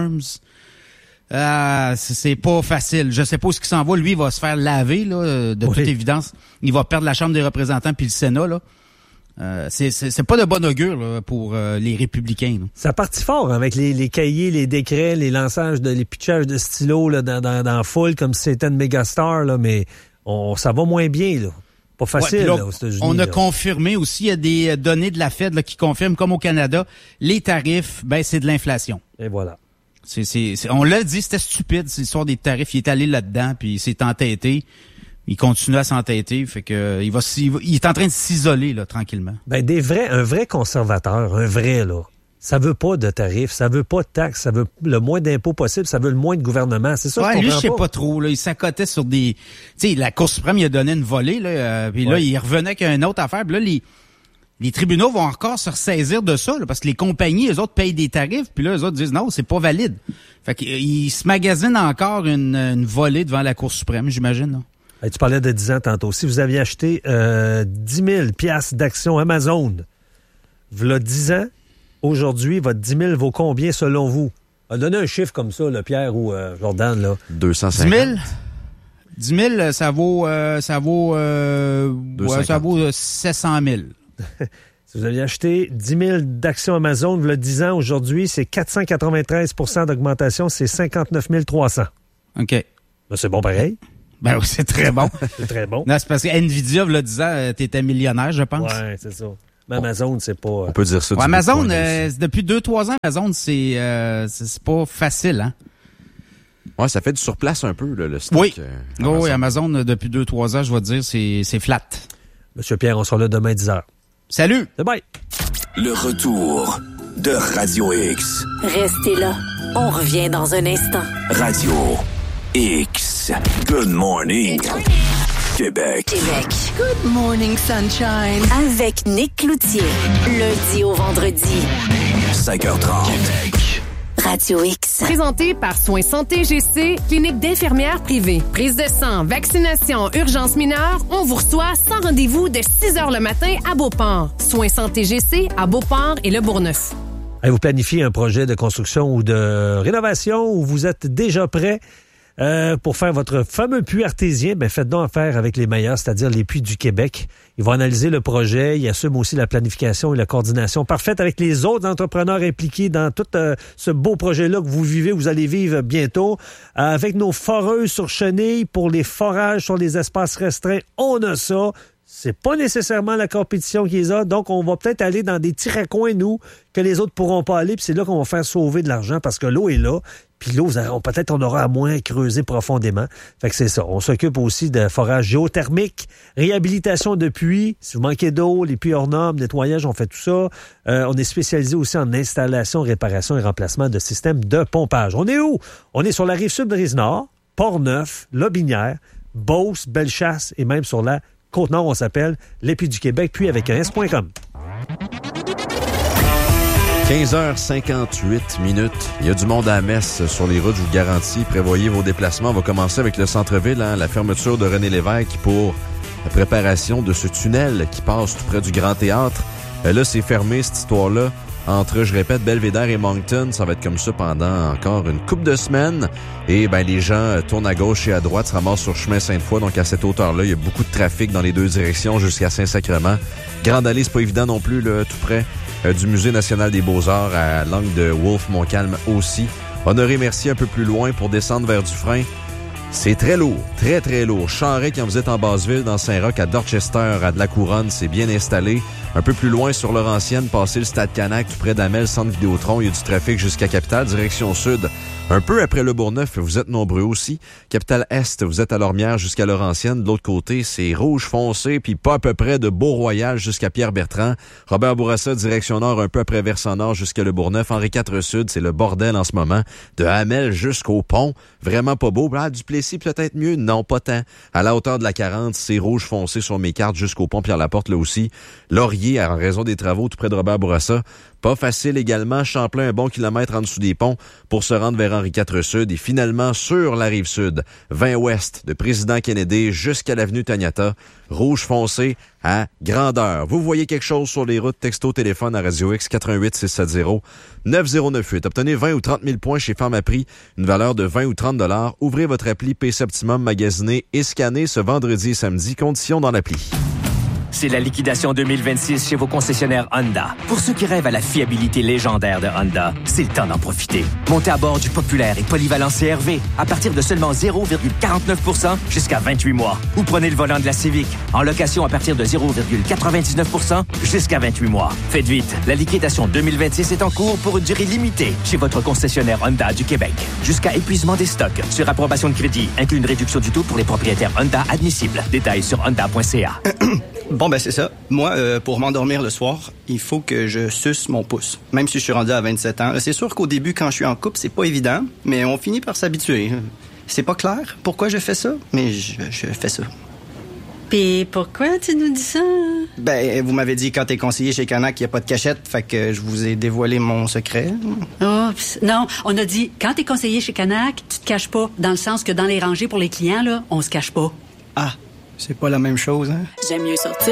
Euh, c'est, c'est pas facile. Je sais pas où ce qui s'en va. Lui, il va se faire laver, là, de oui. toute évidence. Il va perdre la Chambre des représentants puis le Sénat, là. Euh, c'est, c'est, c'est pas de bon augure là, pour euh, les républicains. Là. Ça partit fort avec les, les cahiers, les décrets, les lançages, de, les pitchages de stylos là, dans, dans, dans la foule comme si c'était une méga star, là, mais on, ça va moins bien. Là. Pas facile ouais, là, là, aux États-Unis. On a là. confirmé aussi, il y a des données de la Fed là, qui confirment, comme au Canada, les tarifs, ben c'est de l'inflation. Et voilà. C'est, c'est, c'est, on l'a dit, c'était stupide, c'est l'histoire des tarifs. Il est allé là-dedans, puis il s'est entêté. Il continue à s'entêter, fait que il va, il va, il est en train de s'isoler là tranquillement. Ben des vrais, un vrai conservateur, un vrai là, ça veut pas de tarifs, ça veut pas de taxes, ça veut le moins d'impôts possible, ça veut le moins de gouvernement. C'est ça. Ouais, je lui je sais pas. pas trop là, il s'accotait sur des, tu sais, la Cour suprême il a donné une volée là, euh, puis ouais. là il revenait avec une autre affaire, puis là les les tribunaux vont encore se ressaisir de ça là, parce que les compagnies eux autres payent des tarifs, puis là eux autres disent non c'est pas valide. Fait qu'ils se magasinent encore une, une volée devant la Cour suprême, j'imagine. Là. Hey, tu parlais de dix ans tantôt. Si vous aviez acheté euh, dix mille piastres d'actions Amazon, v'là dix ans, aujourd'hui, votre dix mille vaut combien selon vous? Donne un chiffre comme ça, là, Pierre ou euh, Jordan. Là. deux cent cinquante. dix mille? dix mille, ça vaut, euh, ça vaut, euh, ouais, ça vaut euh, sept cent mille. Si vous aviez acheté dix mille d'actions Amazon, il y a dix ans, aujourd'hui, c'est quatre cent quatre-vingt-treize pour cent d'augmentation, c'est cinquante-neuf mille trois cents. OK. Ben, c'est bon pareil. Ben oui, c'est très bon. C'est très bon. Non, c'est parce que Nvidia, il y a dix ans, t'étais millionnaire, je pense. Ouais, c'est ça. Mais Amazon, c'est pas... On peut dire ça. Ouais, Amazon, euh, depuis deux trois ans, Amazon, c'est, euh, c'est, c'est pas facile, hein? Ouais, ça fait du surplace un peu, là, le stock. Oui. Euh, Amazon. Oh, oui, Amazon, depuis deux trois ans, je vais te dire, c'est, c'est flat. Monsieur Pierre, on sera là demain dix heures. Salut! C'est bye! Le retour de Radio X. Restez là. On revient dans un instant. Radio X. Good morning. Québec. Québec. Good morning, sunshine. Avec Nick Cloutier. Lundi au vendredi. cinq heures trente. Radio X. Présenté par Soins Santé G C, clinique d'infirmières privée. Prise de sang, vaccination, urgence mineure, on vous reçoit sans rendez-vous de six heures le matin à Beauport. Soins Santé G C à Beauport et Le Bourgneuf. Allez, vous planifiez un projet de construction ou de rénovation ou vous êtes déjà prêt euh, pour faire votre fameux puits artésien, ben faites donc affaire avec les meilleurs, c'est-à-dire les puits du Québec. Ils vont analyser le projet, ils assument aussi la planification et la coordination parfaite avec les autres entrepreneurs impliqués dans tout euh, ce beau projet-là que vous vivez, vous allez vivre bientôt. Euh, avec nos foreuses sur chenilles pour les forages sur les espaces restreints, on a ça. C'est pas nécessairement la compétition qui les a, donc on va peut-être aller dans des petits recoins, nous, que les autres pourront pas aller, puis c'est là qu'on va faire sauver de l'argent, parce que l'eau est là, puis l'eau, peut-être on aura à moins creuser profondément. Fait que c'est ça. On s'occupe aussi de forage géothermique, réhabilitation de puits. Si vous manquez d'eau, les puits hors normes, nettoyage, on fait tout ça. Euh, on est spécialisé aussi en installation, réparation et remplacement de systèmes de pompage. On est où? On est sur la rive sud de Rive-Nord, Port-Neuf, Lobinière, Beauce, Bellechasse et même sur la Côte-Nord, on s'appelle les Puits du Québec, puis avec un S point com. quinze heures cinquante-huit minutes. Il y a du monde à la messe sur les routes, je vous le garantis. Prévoyez vos déplacements. On va commencer avec le centre-ville, hein, la fermeture de René Lévesque pour la préparation de ce tunnel qui passe tout près du Grand Théâtre. Euh, là, c'est fermé, cette histoire-là. Entre, je répète, Belvédère et Moncton, ça va être comme ça pendant encore une couple de semaines. Et ben les gens euh, tournent à gauche et à droite, se ramassent sur chemin Sainte-Foy. Donc à cette hauteur-là, il y a beaucoup de trafic dans les deux directions jusqu'à Saint-Sacrement. Grande Allée, c'est pas évident non plus, là, tout près euh, du Musée national des Beaux-Arts à l'angle de Wolfe-Montcalm aussi. Honoré-Mercier un peu plus loin pour descendre vers Dufresne. C'est très lourd, très très lourd. Charest, quand vous êtes en Basseville, dans Saint-Roch, à Dorchester, à De-la-Couronne, c'est bien installé. Un peu plus loin sur Laurentienne, passé le Stade Canac, tout près d'Amel, centre Vidéotron, il y a du trafic jusqu'à Capitale, direction sud. Un peu après le Bourgneuf, vous êtes nombreux aussi. Capitale Est, vous êtes à Lormière jusqu'à Laurentienne. De l'autre côté, c'est rouge foncé, puis pas à peu près de Beau-Royal jusqu'à Pierre-Bertrand. Robert Bourassa, direction nord, un peu après Versant-Nord jusqu'à le Bourgneuf. Henri quatre Sud, c'est le bordel en ce moment. De Hamel jusqu'au pont, vraiment pas beau. Ah, Duplessis peut-être mieux? Non, pas tant. À la hauteur de la quarante, c'est rouge foncé sur mes cartes jusqu'au pont Pierre-Laporte, là aussi. Laurier, en raison des travaux tout près de Robert Bourassa. Pas facile également, Champlain un bon kilomètre en dessous des ponts pour se rendre vers Henri quatre Sud et finalement sur la rive sud, vingt ouest de Président Kennedy jusqu'à l'avenue Taniata, rouge foncé à grandeur. Vous voyez quelque chose sur les routes, texto, téléphone à Radio X quatre un huit six sept zéro neuf zéro neuf huit. Obtenez vingt ou trente mille points chez Pharmaprix, une valeur de vingt ou trente dollars. Ouvrez votre appli P C Optimum magasinée et scannez ce vendredi et samedi. Conditions dans l'appli. C'est la liquidation deux mille vingt-six chez vos concessionnaires Honda. Pour ceux qui rêvent à la fiabilité légendaire de Honda, c'est le temps d'en profiter. Montez à bord du populaire et polyvalent C R V à partir de seulement zéro virgule quarante-neuf pour cent jusqu'à vingt-huit mois. Ou prenez le volant de la Civic en location à partir de zéro virgule quatre-vingt-dix-neuf pour cent jusqu'à vingt-huit mois. Faites vite, la liquidation deux mille vingt-six est en cours pour une durée limitée chez votre concessionnaire Honda du Québec. Jusqu'à épuisement des stocks. Sur approbation de crédit, inclut une réduction du taux pour les propriétaires Honda admissibles. Détails sur honda point c a. Bon, ben c'est ça. Moi, euh, pour m'endormir le soir, il faut que je suce mon pouce. Même si je suis rendu à vingt-sept ans. C'est sûr qu'au début, quand je suis en couple, c'est pas évident, mais on finit par s'habituer. C'est pas clair pourquoi je fais ça, mais je, je fais ça. Puis pourquoi tu nous dis ça? Ben, vous m'avez dit quand t'es conseiller chez Canac, il n'y a pas de cachette, fait que je vous ai dévoilé mon secret. Oups. Non, on a dit, quand t'es conseiller chez Canac, tu te caches pas, dans le sens que dans les rangées pour les clients, là, on se cache pas. Ah, c'est pas la même chose, hein? J'aime mieux sortir